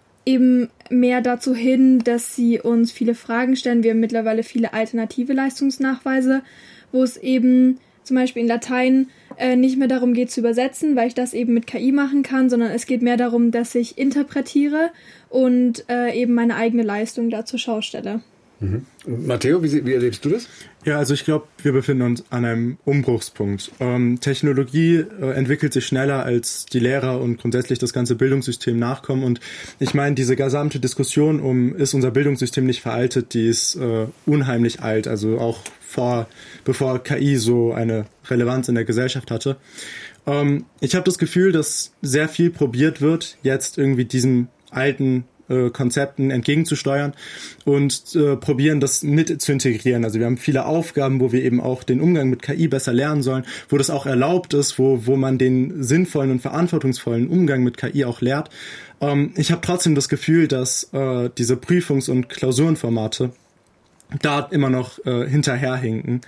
mehr dazu hin, dass sie uns viele Fragen stellen. Wir haben mittlerweile viele alternative Leistungsnachweise, wo es eben zum Beispiel in Latein nicht mehr darum geht zu übersetzen, weil ich das eben mit KI machen kann, sondern es geht mehr darum, dass ich interpretiere und eben meine eigene Leistung da zur Schau stelle. Matteo, wie erlebst du das? Ja, also ich glaube, wir befinden uns an einem Umbruchspunkt. Technologie entwickelt sich schneller, als die Lehrer und grundsätzlich das ganze Bildungssystem nachkommen. Und ich meine, diese gesamte Diskussion ist unser Bildungssystem nicht veraltet, die ist unheimlich alt. Also auch bevor KI so eine Relevanz in der Gesellschaft hatte. Ich habe das Gefühl, dass sehr viel probiert wird, jetzt irgendwie diesen alten Konzepten entgegenzusteuern und probieren, das mit zu integrieren. Also wir haben viele Aufgaben, wo wir eben auch den Umgang mit KI besser lernen sollen, wo das auch erlaubt ist, wo man den sinnvollen und verantwortungsvollen Umgang mit KI auch lehrt. Ich habe trotzdem das Gefühl, dass diese Prüfungs- und Klausurenformate da immer noch hinterherhinken,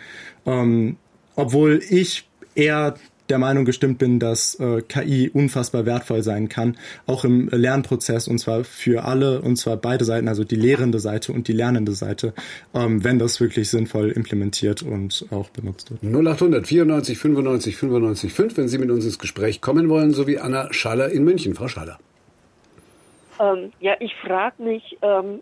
obwohl ich eher der Meinung gestimmt bin, dass KI unfassbar wertvoll sein kann, auch im Lernprozess, und zwar für alle, und zwar beide Seiten, also die lehrende Seite und die lernende Seite, wenn das wirklich sinnvoll implementiert und auch benutzt wird. 0800 94 95 95 5, wenn Sie mit uns ins Gespräch kommen wollen, so wie Anna Schaller in München. Frau Schaller. Ja, ich frage mich,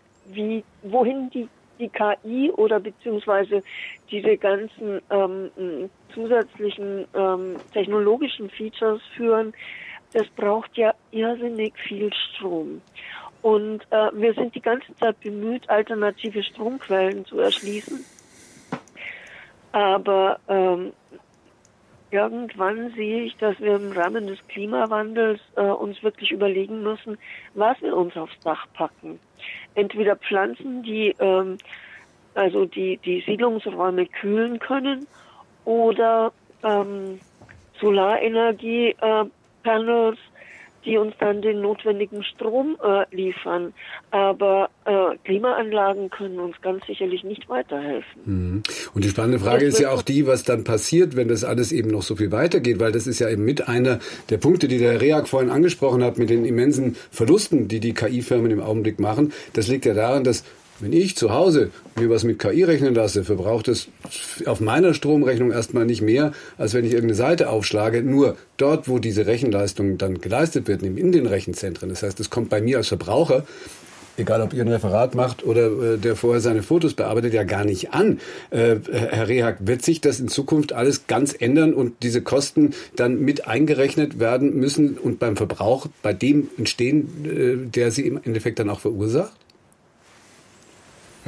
wohin die KI oder beziehungsweise diese ganzen zusätzlichen technologischen Features führen, das braucht ja irrsinnig viel Strom. Und wir sind die ganze Zeit bemüht, alternative Stromquellen zu erschließen. Aber irgendwann sehe ich, dass wir im Rahmen des Klimawandels uns wirklich überlegen müssen, was wir uns aufs Dach packen. Entweder Pflanzen, die die Siedlungsräume kühlen können, oder Solarenergie-Panels, die uns dann den notwendigen Strom liefern. Aber Klimaanlagen können uns ganz sicherlich nicht weiterhelfen. Und die spannende Frage ist ja auch die, was dann passiert, wenn das alles eben noch so viel weitergeht, weil das ist ja eben mit einer der Punkte, die der Rehak vorhin angesprochen hat, mit den immensen Verlusten, die die KI-Firmen im Augenblick machen. Das liegt ja daran, dass wenn ich zu Hause mir was mit KI rechnen lasse, verbraucht es auf meiner Stromrechnung erstmal nicht mehr, als wenn ich irgendeine Seite aufschlage. Nur dort, wo diese Rechenleistung dann geleistet wird, in den Rechenzentren. Das heißt, es kommt bei mir als Verbraucher, egal ob ihr ein Referat macht oder der vorher seine Fotos bearbeitet, ja gar nicht an. Herr Rehak, wird sich das in Zukunft alles ganz ändern und diese Kosten dann mit eingerechnet werden müssen und beim Verbrauch bei dem entstehen, der sie im Endeffekt dann auch verursacht?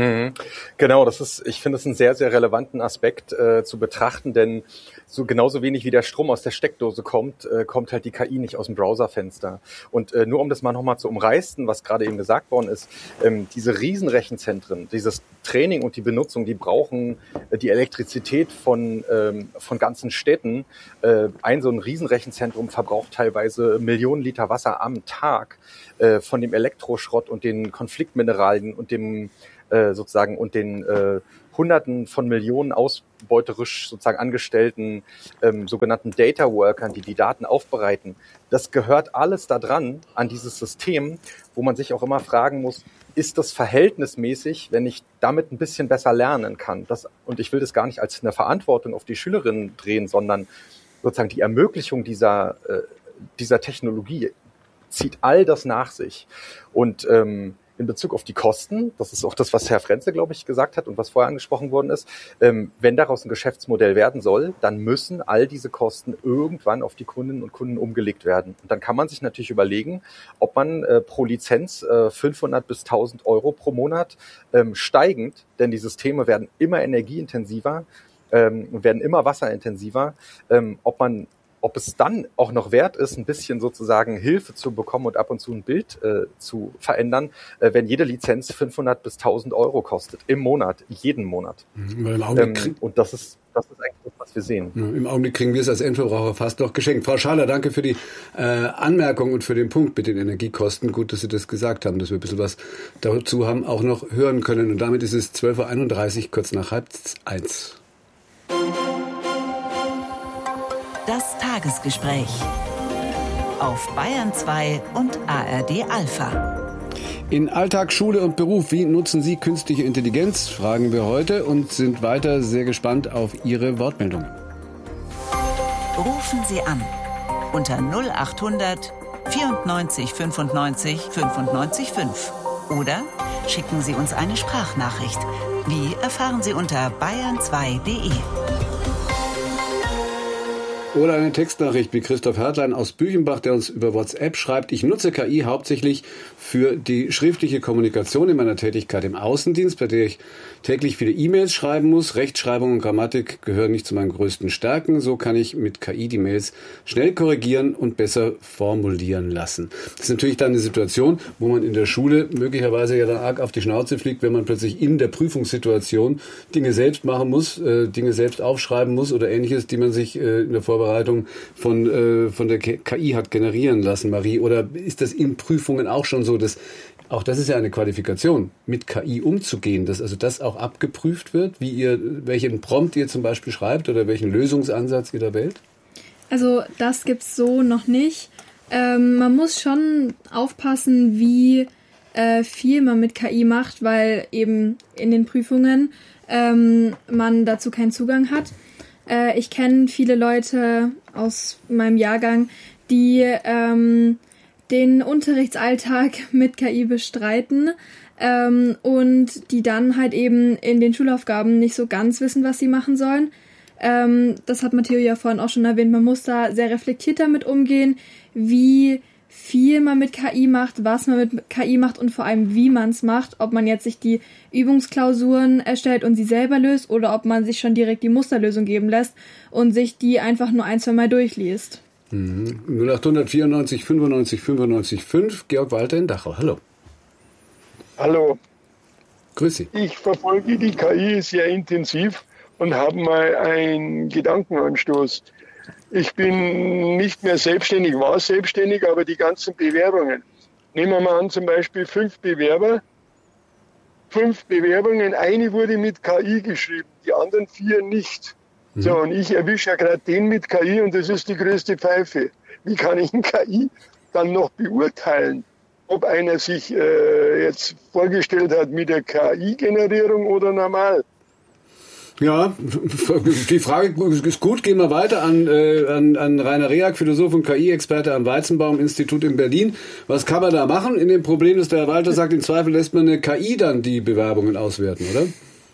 Genau, ich finde es einen sehr, sehr relevanten Aspekt zu betrachten, denn so genauso wenig wie der Strom aus der Steckdose kommt halt die KI nicht aus dem Browserfenster. Und nur um das mal nochmal zu umreißen, was gerade eben gesagt worden ist, diese Riesenrechenzentren, dieses Training und die Benutzung, die brauchen die Elektrizität von ganzen Städten. So ein Riesenrechenzentrum verbraucht teilweise Millionen Liter Wasser am Tag von dem Elektroschrott und den Konfliktmineralien und dem und den Hunderten von Millionen ausbeuterisch sozusagen angestellten sogenannten Data Workern, die Daten aufbereiten. Das gehört alles da dran an dieses System, wo man sich auch immer fragen muss, ist das verhältnismäßig, wenn ich damit ein bisschen besser lernen kann? Und ich will das gar nicht als eine Verantwortung auf die Schülerinnen drehen, sondern sozusagen die Ermöglichung dieser Technologie zieht all das nach sich. Und in Bezug auf die Kosten, das ist auch das, was Herr Frenzel, glaube ich, gesagt hat und was vorher angesprochen worden ist, wenn daraus ein Geschäftsmodell werden soll, dann müssen all diese Kosten irgendwann auf die Kundinnen und Kunden umgelegt werden. Und dann kann man sich natürlich überlegen, ob man pro Lizenz 500 bis 1.000 Euro pro Monat steigend, denn die Systeme werden immer energieintensiver, werden immer wasserintensiver, ob es dann auch noch wert ist, ein bisschen sozusagen Hilfe zu bekommen und ab und zu ein Bild zu verändern, wenn jede Lizenz 500 bis 1.000 Euro kostet im Monat, jeden Monat. Und das ist eigentlich das, was wir sehen. Im Augenblick kriegen wir es als Endverbraucher fast noch geschenkt. Frau Schaller, danke für die Anmerkung und für den Punkt mit den Energiekosten. Gut, dass Sie das gesagt haben, dass wir ein bisschen was dazu haben auch noch hören können. Und damit ist es 12.31 Uhr, kurz nach 12:30. Das Tagesgespräch auf Bayern 2 und ARD Alpha. In Alltag, Schule und Beruf, wie nutzen Sie künstliche Intelligenz, fragen wir heute und sind weiter sehr gespannt auf Ihre Wortmeldungen. Rufen Sie an unter 0800 94 95 95 5 oder schicken Sie uns eine Sprachnachricht. Wie erfahren Sie unter bayern2.de. Oder eine Textnachricht wie Christoph Hertlein aus Büchenbach, der uns über WhatsApp schreibt: Ich nutze KI hauptsächlich für die schriftliche Kommunikation in meiner Tätigkeit im Außendienst, bei der ich täglich viele E-Mails schreiben muss. Rechtschreibung und Grammatik gehören nicht zu meinen größten Stärken. So kann ich mit KI die Mails schnell korrigieren und besser formulieren lassen. Das ist natürlich dann eine Situation, wo man in der Schule möglicherweise ja dann arg auf die Schnauze fliegt, wenn man plötzlich in der Prüfungssituation Dinge selbst machen muss, Dinge selbst aufschreiben muss oder Ähnliches, die man sich in der Vorbereitung von der KI hat generieren lassen, Marie. Oder ist das in Prüfungen auch schon so, dass auch das ist ja eine Qualifikation, mit KI umzugehen, dass also das auch abgeprüft wird, welchen Prompt ihr zum Beispiel schreibt oder welchen Lösungsansatz ihr da wählt? Also das gibt's so noch nicht. Man muss schon aufpassen, wie viel man mit KI macht, weil eben in den Prüfungen man dazu keinen Zugang hat. Ich kenne viele Leute aus meinem Jahrgang, die den Unterrichtsalltag mit KI bestreiten und die dann halt eben in den Schulaufgaben nicht so ganz wissen, was sie machen sollen. Das hat Matteo ja vorhin auch schon erwähnt. Man muss da sehr reflektiert damit umgehen, wie viel man mit KI macht, was man mit KI macht und vor allem, wie man es macht. Ob man jetzt sich die Übungsklausuren erstellt und sie selber löst oder ob man sich schon direkt die Musterlösung geben lässt und sich die einfach nur 1-2 Mal durchliest. 0800 94 95 95 5. Georg Walter in Dachau. Hallo. Hallo. Grüß Sie. Ich verfolge die KI sehr intensiv und habe mal einen Gedankenanstoß. Ich bin nicht mehr selbstständig, war selbstständig, aber die ganzen Bewerbungen. Nehmen wir mal an, zum Beispiel 5 Bewerber. 5 Bewerbungen, eine wurde mit KI geschrieben, die anderen 4 nicht. So, und ich erwische ja gerade den mit KI und das ist die größte Pfeife. Wie kann ich eine KI dann noch beurteilen, ob einer sich jetzt vorgestellt hat mit der KI-Generierung oder normal? Ja, die Frage ist gut. Gehen wir weiter an Rainer Reak, Philosoph und KI-Experte am Weizenbaum-Institut in Berlin. Was kann man da machen in dem Problem, dass der Herr Walter sagt, im Zweifel lässt man eine KI dann die Bewerbungen auswerten, oder?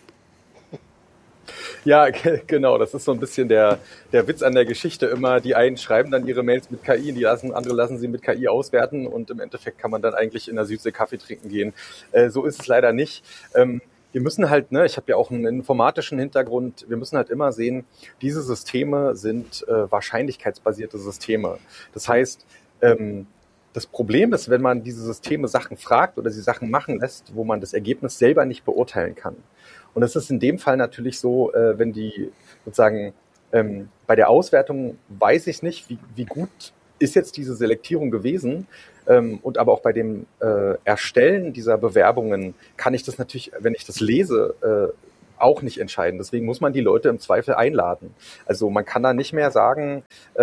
Ja, genau. Das ist so ein bisschen der Witz an der Geschichte immer. Die einen schreiben dann ihre Mails mit KI, andere lassen sie mit KI auswerten und im Endeffekt kann man dann eigentlich in der Südsee Kaffee trinken gehen. So ist es leider nicht. wir müssen halt, ich habe ja auch einen informatischen Hintergrund, wir müssen halt immer sehen, diese Systeme sind wahrscheinlichkeitsbasierte Systeme. Das heißt, das Problem ist, wenn man diese Systeme Sachen fragt oder sie Sachen machen lässt, wo man das Ergebnis selber nicht beurteilen kann. Und es ist in dem Fall natürlich so, wenn die sozusagen bei der Auswertung weiß ich nicht, wie gut ist jetzt diese Selektierung gewesen. Und aber auch bei dem Erstellen dieser Bewerbungen kann ich das natürlich, wenn ich das lese, auch nicht entscheiden. Deswegen muss man die Leute im Zweifel einladen. Also man kann da nicht mehr sagen,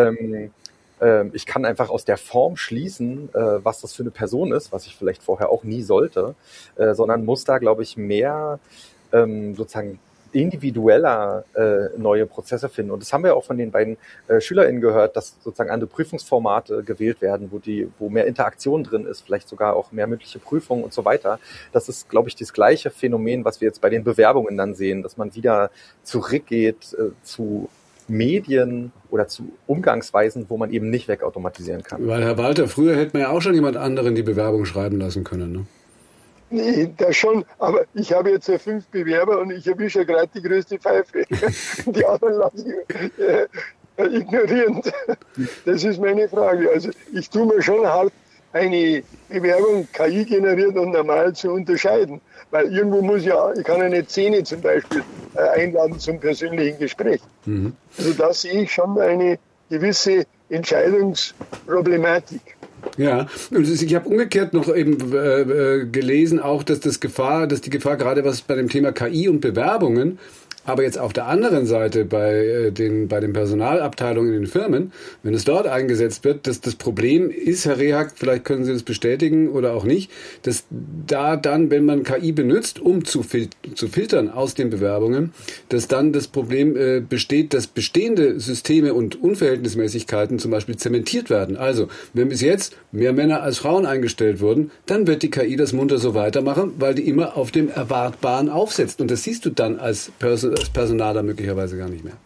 ich kann einfach aus der Form schließen, was das für eine Person ist, was ich vielleicht vorher auch nie sollte, sondern muss da, glaube ich, mehr sozusagen individueller neue Prozesse finden. Und das haben wir auch von den beiden SchülerInnen gehört, dass sozusagen andere Prüfungsformate gewählt werden, wo mehr Interaktion drin ist, vielleicht sogar auch mehr mündliche Prüfungen und so weiter. Das ist, glaube ich, das gleiche Phänomen, was wir jetzt bei den Bewerbungen dann sehen, dass man wieder zurückgeht zu Medien oder zu Umgangsweisen, wo man eben nicht wegautomatisieren kann. Weil, Herr Walter, früher hätte man ja auch schon jemand anderen die Bewerbung schreiben lassen können, ne? Nee, das schon, aber ich habe jetzt 5 Bewerber und ich erwische ja gerade die größte Pfeife. Die anderen lasse ich ignorierend. Das ist meine Frage. Also ich tue mir schon hart, eine Bewerbung KI generiert und normal zu unterscheiden. Weil irgendwo ich kann eine Szene zum Beispiel einladen zum persönlichen Gespräch. Mhm. Also da sehe ich schon eine gewisse Entscheidungsproblematik. Ja, und ich habe umgekehrt noch eben gelesen, auch dass die Gefahr gerade was bei dem Thema KI und Bewerbungen, aber jetzt auf der anderen Seite bei den Personalabteilungen in den Firmen, wenn es dort eingesetzt wird, dass das Problem ist, Herr Rehag, vielleicht können Sie das bestätigen oder auch nicht, dass da dann, wenn man KI benutzt, um zu filtern aus den Bewerbungen, dass dann das Problem besteht, dass bestehende Systeme und Unverhältnismäßigkeiten zum Beispiel zementiert werden. Also, wenn bis jetzt mehr Männer als Frauen eingestellt wurden, dann wird die KI das munter so weitermachen, weil die immer auf dem Erwartbaren aufsetzt. Und das siehst du dann als Personaler möglicherweise gar nicht mehr.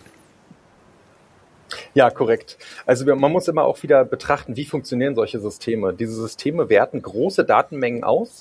Ja, korrekt. Also man muss immer auch wieder betrachten, wie funktionieren solche Systeme. Diese Systeme werten große Datenmengen aus,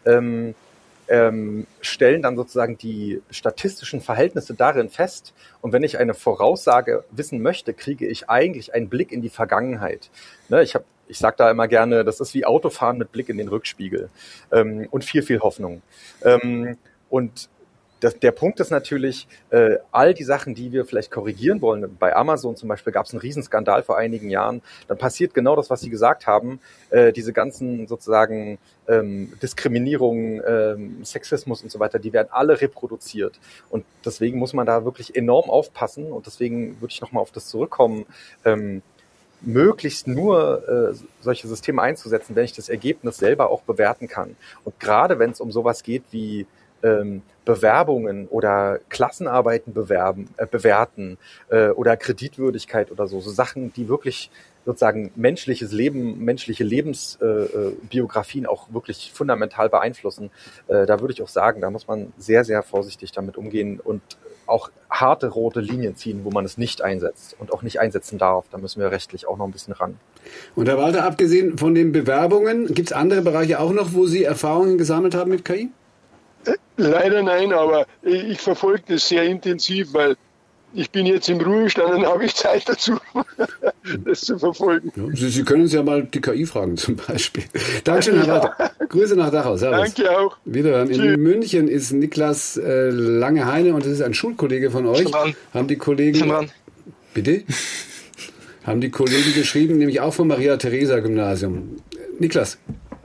stellen dann sozusagen die statistischen Verhältnisse darin fest. Und wenn ich eine Voraussage wissen möchte, kriege ich eigentlich einen Blick in die Vergangenheit. Ne, ich sage da immer gerne, das ist wie Autofahren mit Blick in den Rückspiegel und viel, viel Hoffnung. Und der Punkt ist natürlich, all die Sachen, die wir vielleicht korrigieren wollen, bei Amazon zum Beispiel gab es einen Riesenskandal vor einigen Jahren, dann passiert genau das, was Sie gesagt haben, diese ganzen sozusagen Diskriminierung, Sexismus und so weiter, die werden alle reproduziert. Und deswegen muss man da wirklich enorm aufpassen und deswegen würde ich nochmal auf das zurückkommen, möglichst nur solche Systeme einzusetzen, wenn ich das Ergebnis selber auch bewerten kann. Und gerade wenn es um sowas geht wie Bewerbungen oder Klassenarbeiten bewerten oder Kreditwürdigkeit oder so Sachen, die wirklich sozusagen menschliches Leben, menschliche Lebensbiografien auch wirklich fundamental beeinflussen, da würde ich auch sagen, da muss man sehr, sehr vorsichtig damit umgehen und auch harte rote Linien ziehen, wo man es nicht einsetzt und auch nicht einsetzen darf. Da müssen wir rechtlich auch noch ein bisschen ran. Und Herr Walter, abgesehen von den Bewerbungen, gibt es andere Bereiche auch noch, wo Sie Erfahrungen gesammelt haben mit KI? Leider nein, aber ich verfolge das sehr intensiv, weil ich bin jetzt im Ruhestand und habe ich Zeit dazu, das zu verfolgen. Ja, Sie können uns ja mal die KI fragen zum Beispiel. Dankeschön, Herr Walter. Grüße nach Dachau. Servus. Danke auch. Wiederhören. In München ist Niklas Lange-Heine und das ist ein Schulkollege von euch. Haben die Kollegen... Bitte? Haben die Kollegen geschrieben, nämlich auch vom Maria-Theresia-Gymnasium. Niklas.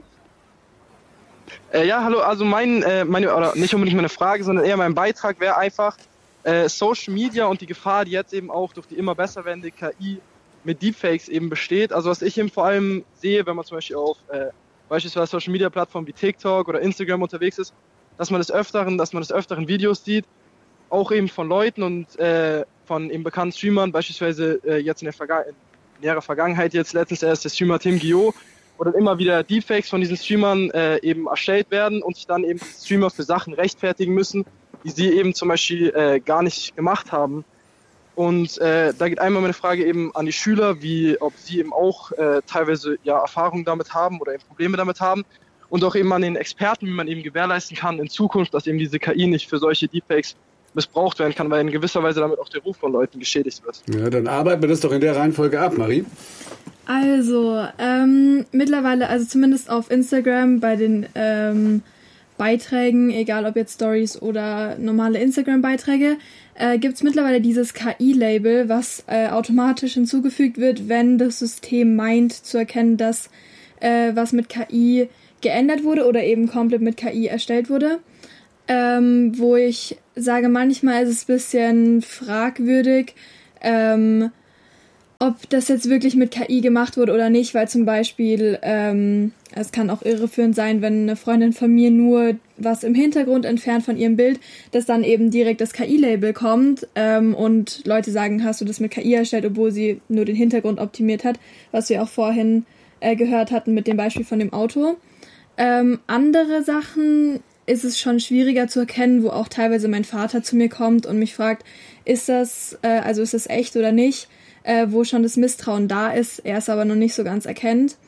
Ja, hallo, also oder nicht unbedingt meine Frage, sondern eher mein Beitrag wäre einfach Social Media und die Gefahr, die jetzt eben auch durch die immer besser werdende KI mit Deepfakes eben besteht. Also was ich eben vor allem sehe, wenn man zum Beispiel auf beispielsweise Social Media Plattformen wie TikTok oder Instagram unterwegs ist, dass man des Öfteren Videos sieht, auch eben von Leuten und von eben bekannten Streamern, beispielsweise jetzt in näherer Vergangenheit jetzt letztens erst der Streamer Tim Guillot, wo dann immer wieder Deepfakes von diesen Streamern eben erstellt werden und sich dann eben die Streamer für Sachen rechtfertigen müssen, die sie eben zum Beispiel gar nicht gemacht haben. Und da geht einmal meine Frage eben an die Schüler, ob sie eben auch teilweise ja Erfahrungen damit haben oder eben Probleme damit haben. und auch eben an den Experten, wie man eben gewährleisten kann in Zukunft, dass eben diese KI nicht für solche Deepfakes missbraucht werden kann, weil in gewisser Weise damit auch der Ruf von Leuten geschädigt wird. Ja, dann arbeiten wir das doch in der Reihenfolge ab, Marie. Also, mittlerweile, also zumindest auf Instagram bei den Beiträgen, egal ob jetzt Stories oder normale Instagram-Beiträge, gibt's mittlerweile dieses KI-Label, was automatisch hinzugefügt wird, wenn das System meint zu erkennen, dass was mit KI geändert wurde oder eben komplett mit KI erstellt wurde. Wo ich sage, manchmal ist es ein bisschen fragwürdig, ob das jetzt wirklich mit KI gemacht wurde oder nicht, weil zum Beispiel es kann auch irreführend sein, wenn eine Freundin von mir nur was im Hintergrund entfernt von ihrem Bild, dass dann eben direkt das KI-Label kommt und Leute sagen, hast du das mit KI erstellt, obwohl sie nur den Hintergrund optimiert hat, was wir auch vorhin gehört hatten mit dem Beispiel von dem Auto. Andere Sachen ist es schon schwieriger zu erkennen, wo auch teilweise mein Vater zu mir kommt und mich fragt, ist das echt oder nicht, wo schon das Misstrauen da ist, er es aber noch nicht so ganz erkennt.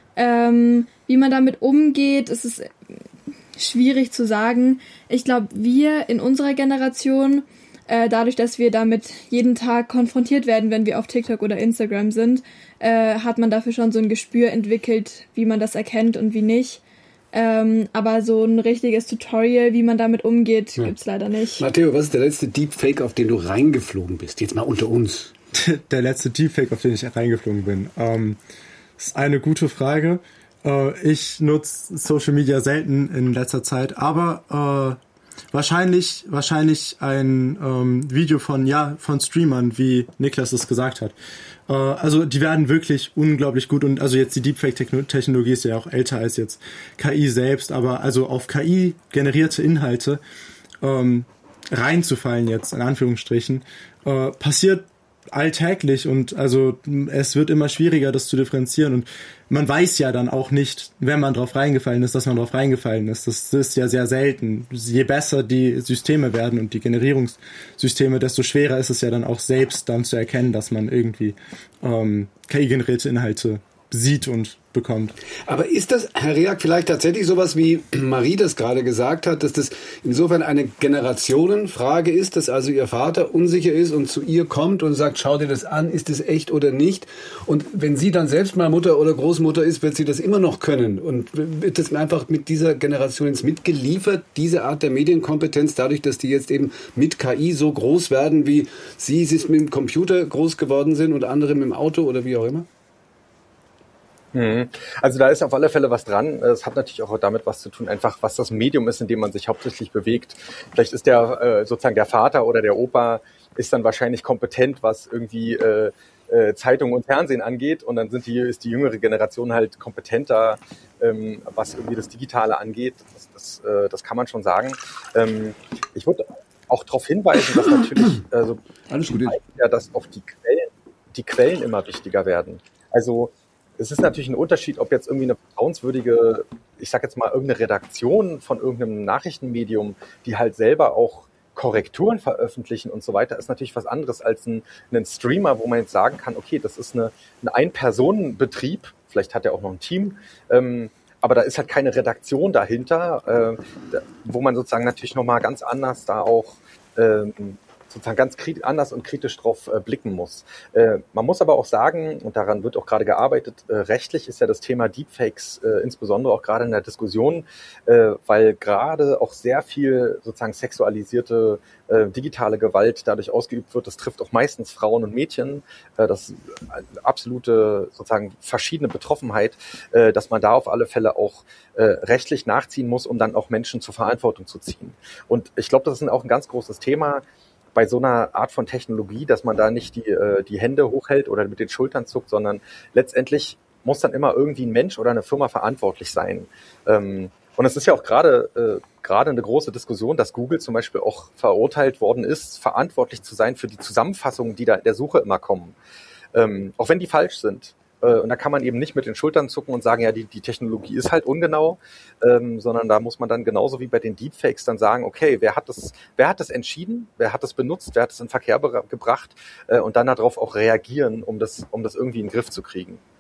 Wie man damit umgeht, ist es schwierig zu sagen. Ich glaube, wir in unserer Generation, dadurch, dass wir damit jeden Tag konfrontiert werden, wenn wir auf TikTok oder Instagram sind, hat man dafür schon so ein Gespür entwickelt, wie man das erkennt und wie nicht. Aber so ein richtiges Tutorial, wie man damit umgeht, gibt's leider nicht. Matteo, was ist der letzte Deepfake, auf den du reingeflogen bist? Jetzt mal unter uns. Der letzte Deepfake, auf den ich reingeflogen bin. Ist eine gute Frage. Ich nutze Social Media selten in letzter Zeit, aber wahrscheinlich ein Video von Streamern, wie Niklas es gesagt hat. Also die werden wirklich unglaublich gut und also jetzt die Deepfake-Technologie ist ja auch älter als jetzt KI selbst, aber also auf KI generierte Inhalte reinzufallen jetzt, in Anführungsstrichen, passiert alltäglich und also es wird immer schwieriger, das zu differenzieren und man weiß ja dann auch nicht, wenn man drauf reingefallen ist, dass man drauf reingefallen ist. Das ist ja sehr selten. Je besser die Systeme werden und die Generierungssysteme, desto schwerer ist es ja dann auch selbst dann zu erkennen, dass man irgendwie KI-generierte Inhalte sieht und bekommt. Aber ist das, Herr Reak, vielleicht tatsächlich sowas, wie Marie das gerade gesagt hat, dass das insofern eine Generationenfrage ist, dass also ihr Vater unsicher ist und zu ihr kommt und sagt, schau dir das an, ist das echt oder nicht? Und wenn sie dann selbst mal Mutter oder Großmutter ist, wird sie das immer noch können. Und wird das einfach mit dieser Generation jetzt mitgeliefert, diese Art der Medienkompetenz, dadurch, dass die jetzt eben mit KI so groß werden, wie sie mit dem Computer groß geworden sind und andere mit dem Auto oder wie auch immer? Also da ist auf alle Fälle was dran. Es hat natürlich auch damit was zu tun, einfach was das Medium ist, in dem man sich hauptsächlich bewegt. Vielleicht ist der sozusagen der Vater oder der Opa ist dann wahrscheinlich kompetent, was irgendwie Zeitung und Fernsehen angeht und dann ist die jüngere Generation halt kompetenter, was irgendwie das Digitale angeht. Das kann man schon sagen. Ich würde auch darauf hinweisen, dass natürlich dass auch die Quellen immer wichtiger werden. Also es ist natürlich ein Unterschied, ob jetzt irgendwie eine vertrauenswürdige, ich sag jetzt mal, irgendeine Redaktion von irgendeinem Nachrichtenmedium, die halt selber auch Korrekturen veröffentlichen und so weiter, ist natürlich was anderes als ein Streamer, wo man jetzt sagen kann, okay, das ist ein Ein-Personen-Betrieb, vielleicht hat er auch noch ein Team, aber da ist halt keine Redaktion dahinter, wo man sozusagen natürlich nochmal ganz anders da auch sozusagen ganz anders und kritisch drauf blicken muss. Man muss aber auch sagen, und daran wird auch gerade gearbeitet, rechtlich ist ja das Thema Deepfakes insbesondere auch gerade in der Diskussion, weil gerade auch sehr viel sozusagen sexualisierte digitale Gewalt dadurch ausgeübt wird. Das trifft auch meistens Frauen und Mädchen. Das ist eine absolute sozusagen verschiedene Betroffenheit, dass man da auf alle Fälle auch rechtlich nachziehen muss, um dann auch Menschen zur Verantwortung zu ziehen. Und ich glaube, das ist auch ein ganz großes Thema bei so einer Art von Technologie, dass man da nicht die Hände hochhält oder mit den Schultern zuckt, sondern letztendlich muss dann immer irgendwie ein Mensch oder eine Firma verantwortlich sein. Und es ist ja auch gerade eine große Diskussion, dass Google zum Beispiel auch verurteilt worden ist, verantwortlich zu sein für die Zusammenfassungen, die da in der Suche immer kommen. Auch wenn die falsch sind. Und da kann man eben nicht mit den Schultern zucken und sagen, ja, die Technologie ist halt ungenau, sondern da muss man dann genauso wie bei den Deepfakes dann sagen, okay, wer hat das entschieden, wer hat das benutzt, wer hat das in Verkehr gebracht und dann darauf auch reagieren, um das irgendwie in den Griff zu kriegen.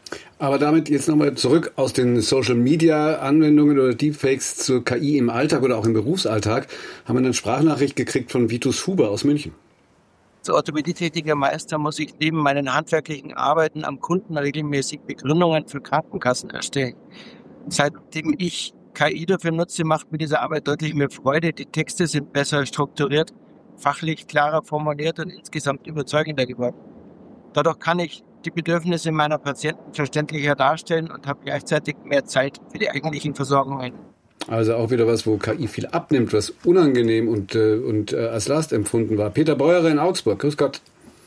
Aber damit jetzt nochmal zurück aus den Social-Media-Anwendungen oder Deepfakes zur KI im Alltag oder auch im Berufsalltag, haben wir eine Sprachnachricht gekriegt von Vitus Huber aus München. Als orthopädietätiger Meister muss ich neben meinen handwerklichen Arbeiten am Kunden regelmäßig Begründungen für Krankenkassen erstellen. Seitdem ich KI dafür nutze, macht mir diese Arbeit deutlich mehr Freude. Die Texte sind besser strukturiert, fachlich klarer formuliert und insgesamt überzeugender geworden. Dadurch kann ich die Bedürfnisse meiner Patienten verständlicher darstellen und habe gleichzeitig mehr Zeit für die eigentlichen Versorgungen. Also auch wieder was, wo KI viel abnimmt, was unangenehm und als Last empfunden war. Peter Beurer in Augsburg, grüß Gott.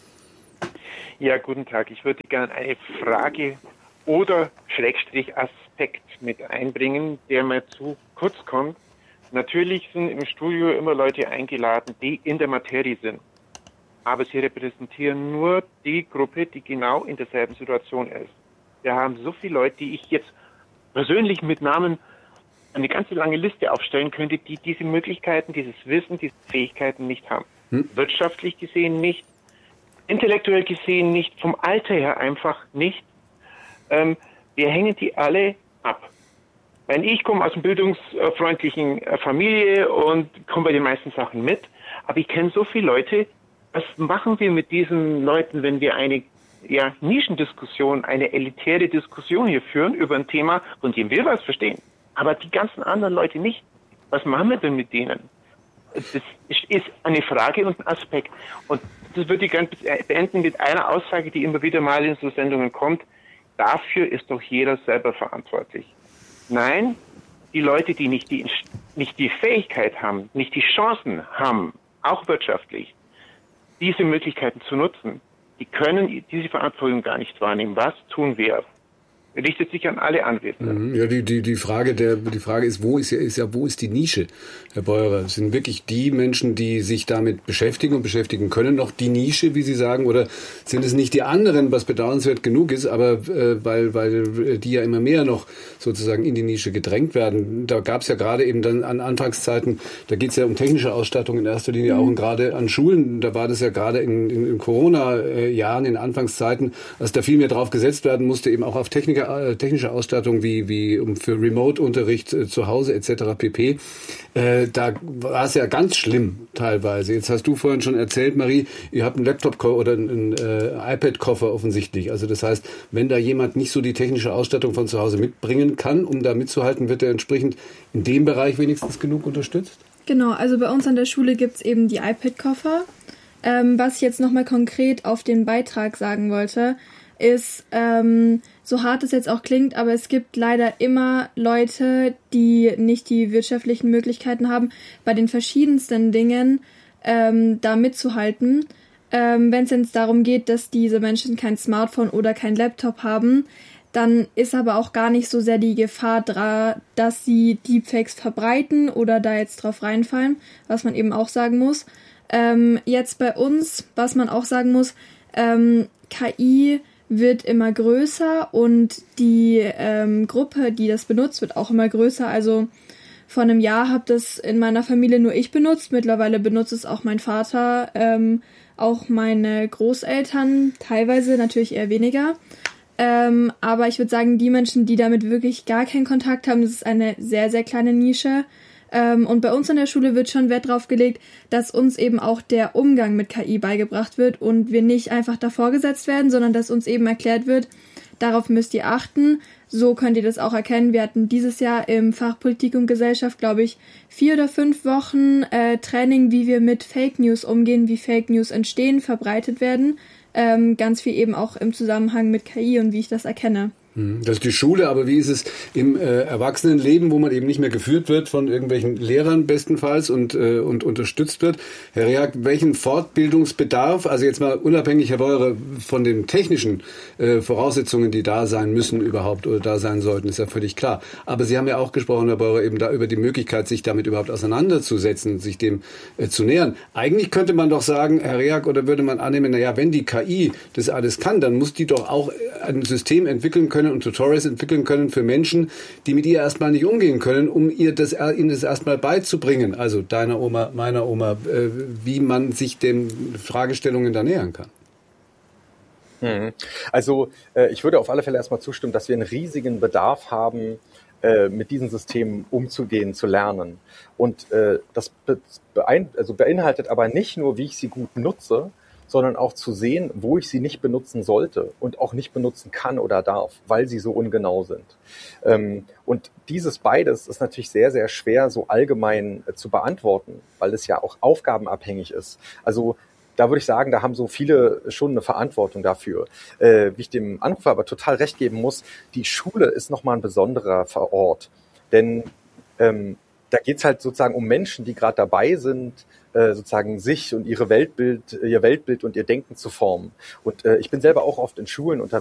Ja, guten Tag. Ich würde gerne eine Frage oder Aspekt mit einbringen, der mir zu kurz kommt. Natürlich sind im Studio immer Leute eingeladen, die in der Materie sind. Aber sie repräsentieren nur die Gruppe, die genau in derselben Situation ist. Wir haben so viele Leute, die ich jetzt persönlich mit Namen eine ganze lange Liste aufstellen könnte, die diese Möglichkeiten, dieses Wissen, diese Fähigkeiten nicht haben. Wirtschaftlich gesehen nicht, intellektuell gesehen nicht, vom Alter her einfach nicht. Wir hängen die alle ab. Weil ich komme aus einer bildungsfreundlichen Familie und komme bei den meisten Sachen mit, aber ich kenne so viele Leute. Was machen wir mit diesen Leuten, wenn wir eine Nischendiskussion, eine elitäre Diskussion hier führen über ein Thema, von dem wir was verstehen, aber die ganzen anderen Leute nicht? Was machen wir denn mit denen? Das ist eine Frage und ein Aspekt. Und das würde ich gerne beenden mit einer Aussage, die immer wieder mal in so Sendungen kommt. Dafür ist doch jeder selber verantwortlich. Nein, die Leute, die nicht die Fähigkeit haben, nicht die Chancen haben, auch wirtschaftlich, diese Möglichkeiten zu nutzen, die können diese Verantwortung gar nicht wahrnehmen. Was tun wir? Richtet sich an alle Anwesenden. Ja, die Frage ist, wo ist die Nische, Herr Beurer? Sind wirklich die Menschen, die sich damit beschäftigen und beschäftigen können, noch die Nische, wie Sie sagen, oder sind es nicht die anderen, was bedauernswert genug ist, aber weil die ja immer mehr noch sozusagen in die Nische gedrängt werden? Da gab es ja gerade eben dann an Anfangszeiten, da geht es ja um technische Ausstattung in erster Linie auch und gerade an Schulen, da war das ja gerade in Corona-Jahren, in Anfangszeiten, als da viel mehr drauf gesetzt werden musste, eben auch auf technische Ausstattung wie für Remote-Unterricht zu Hause etc. pp. Da war es ja ganz schlimm teilweise. Jetzt hast du vorhin schon erzählt, Marie, ihr habt einen Laptop oder einen iPad-Koffer offensichtlich. Also das heißt, wenn da jemand nicht so die technische Ausstattung von zu Hause mitbringen kann, um da mitzuhalten, wird er entsprechend in dem Bereich wenigstens genug unterstützt? Genau, also bei uns an der Schule gibt es eben die iPad-Koffer. Was ich jetzt nochmal konkret auf den Beitrag sagen wollte, ist, so hart es jetzt auch klingt, aber es gibt leider immer Leute, die nicht die wirtschaftlichen Möglichkeiten haben, bei den verschiedensten Dingen da mitzuhalten. Wenn es jetzt darum geht, dass diese Menschen kein Smartphone oder kein Laptop haben, dann ist aber auch gar nicht so sehr die Gefahr da, dass sie Deepfakes verbreiten oder da jetzt drauf reinfallen, was man eben auch sagen muss. Jetzt bei uns, was man auch sagen muss, KI wird immer größer und die Gruppe, die das benutzt, wird auch immer größer. Also vor einem Jahr habe das in meiner Familie nur ich benutzt. Mittlerweile benutzt es auch mein Vater, auch meine Großeltern, teilweise natürlich eher weniger. Aber ich würde sagen, die Menschen, die damit wirklich gar keinen Kontakt haben, das ist eine sehr, sehr kleine Nische. Und bei uns an der Schule wird schon Wert drauf gelegt, dass uns eben auch der Umgang mit KI beigebracht wird und wir nicht einfach davor gesetzt werden, sondern dass uns eben erklärt wird, darauf müsst ihr achten, so könnt ihr das auch erkennen. Wir hatten dieses Jahr im Fach Politik und Gesellschaft, glaube ich, 4 oder 5 Wochen Training, wie wir mit Fake News umgehen, wie Fake News entstehen, verbreitet werden. Ganz viel eben auch im Zusammenhang mit KI und wie ich das erkenne. Das ist die Schule, aber wie ist es im Erwachsenenleben, wo man eben nicht mehr geführt wird von irgendwelchen Lehrern bestenfalls und unterstützt wird? Herr Reak, welchen Fortbildungsbedarf, also jetzt mal unabhängig, Herr Beurer, von den technischen Voraussetzungen, die da sein müssen überhaupt oder da sein sollten, ist ja völlig klar. Aber Sie haben ja auch gesprochen, Herr Beurer, eben da über die Möglichkeit, sich damit überhaupt auseinanderzusetzen, sich dem zu nähern. Eigentlich könnte man doch sagen, Herr Reak, oder würde man annehmen, naja, wenn die KI das alles kann, dann muss die doch auch ein System entwickeln können und Tutorials entwickeln können für Menschen, die mit ihr erstmal nicht umgehen können, um ihnen das erstmal beizubringen. Also deiner Oma, meiner Oma, wie man sich den Fragestellungen da nähern kann. Also ich würde auf alle Fälle erstmal zustimmen, dass wir einen riesigen Bedarf haben, mit diesen Systemen umzugehen, zu lernen. Und das beinhaltet aber nicht nur, wie ich sie gut nutze, sondern auch zu sehen, wo ich sie nicht benutzen sollte und auch nicht benutzen kann oder darf, weil sie so ungenau sind. Und dieses beides ist natürlich sehr, sehr schwer so allgemein zu beantworten, weil es ja auch aufgabenabhängig ist. Also da würde ich sagen, da haben so viele schon eine Verantwortung dafür. Wie ich dem Anrufer aber total recht geben muss, die Schule ist nochmal ein besonderer Ort. Denn da geht's halt sozusagen um Menschen, die gerade dabei sind, sozusagen sich und ihr Weltbild und ihr Denken zu formen. Und ich bin selber auch oft in Schulen unterwegs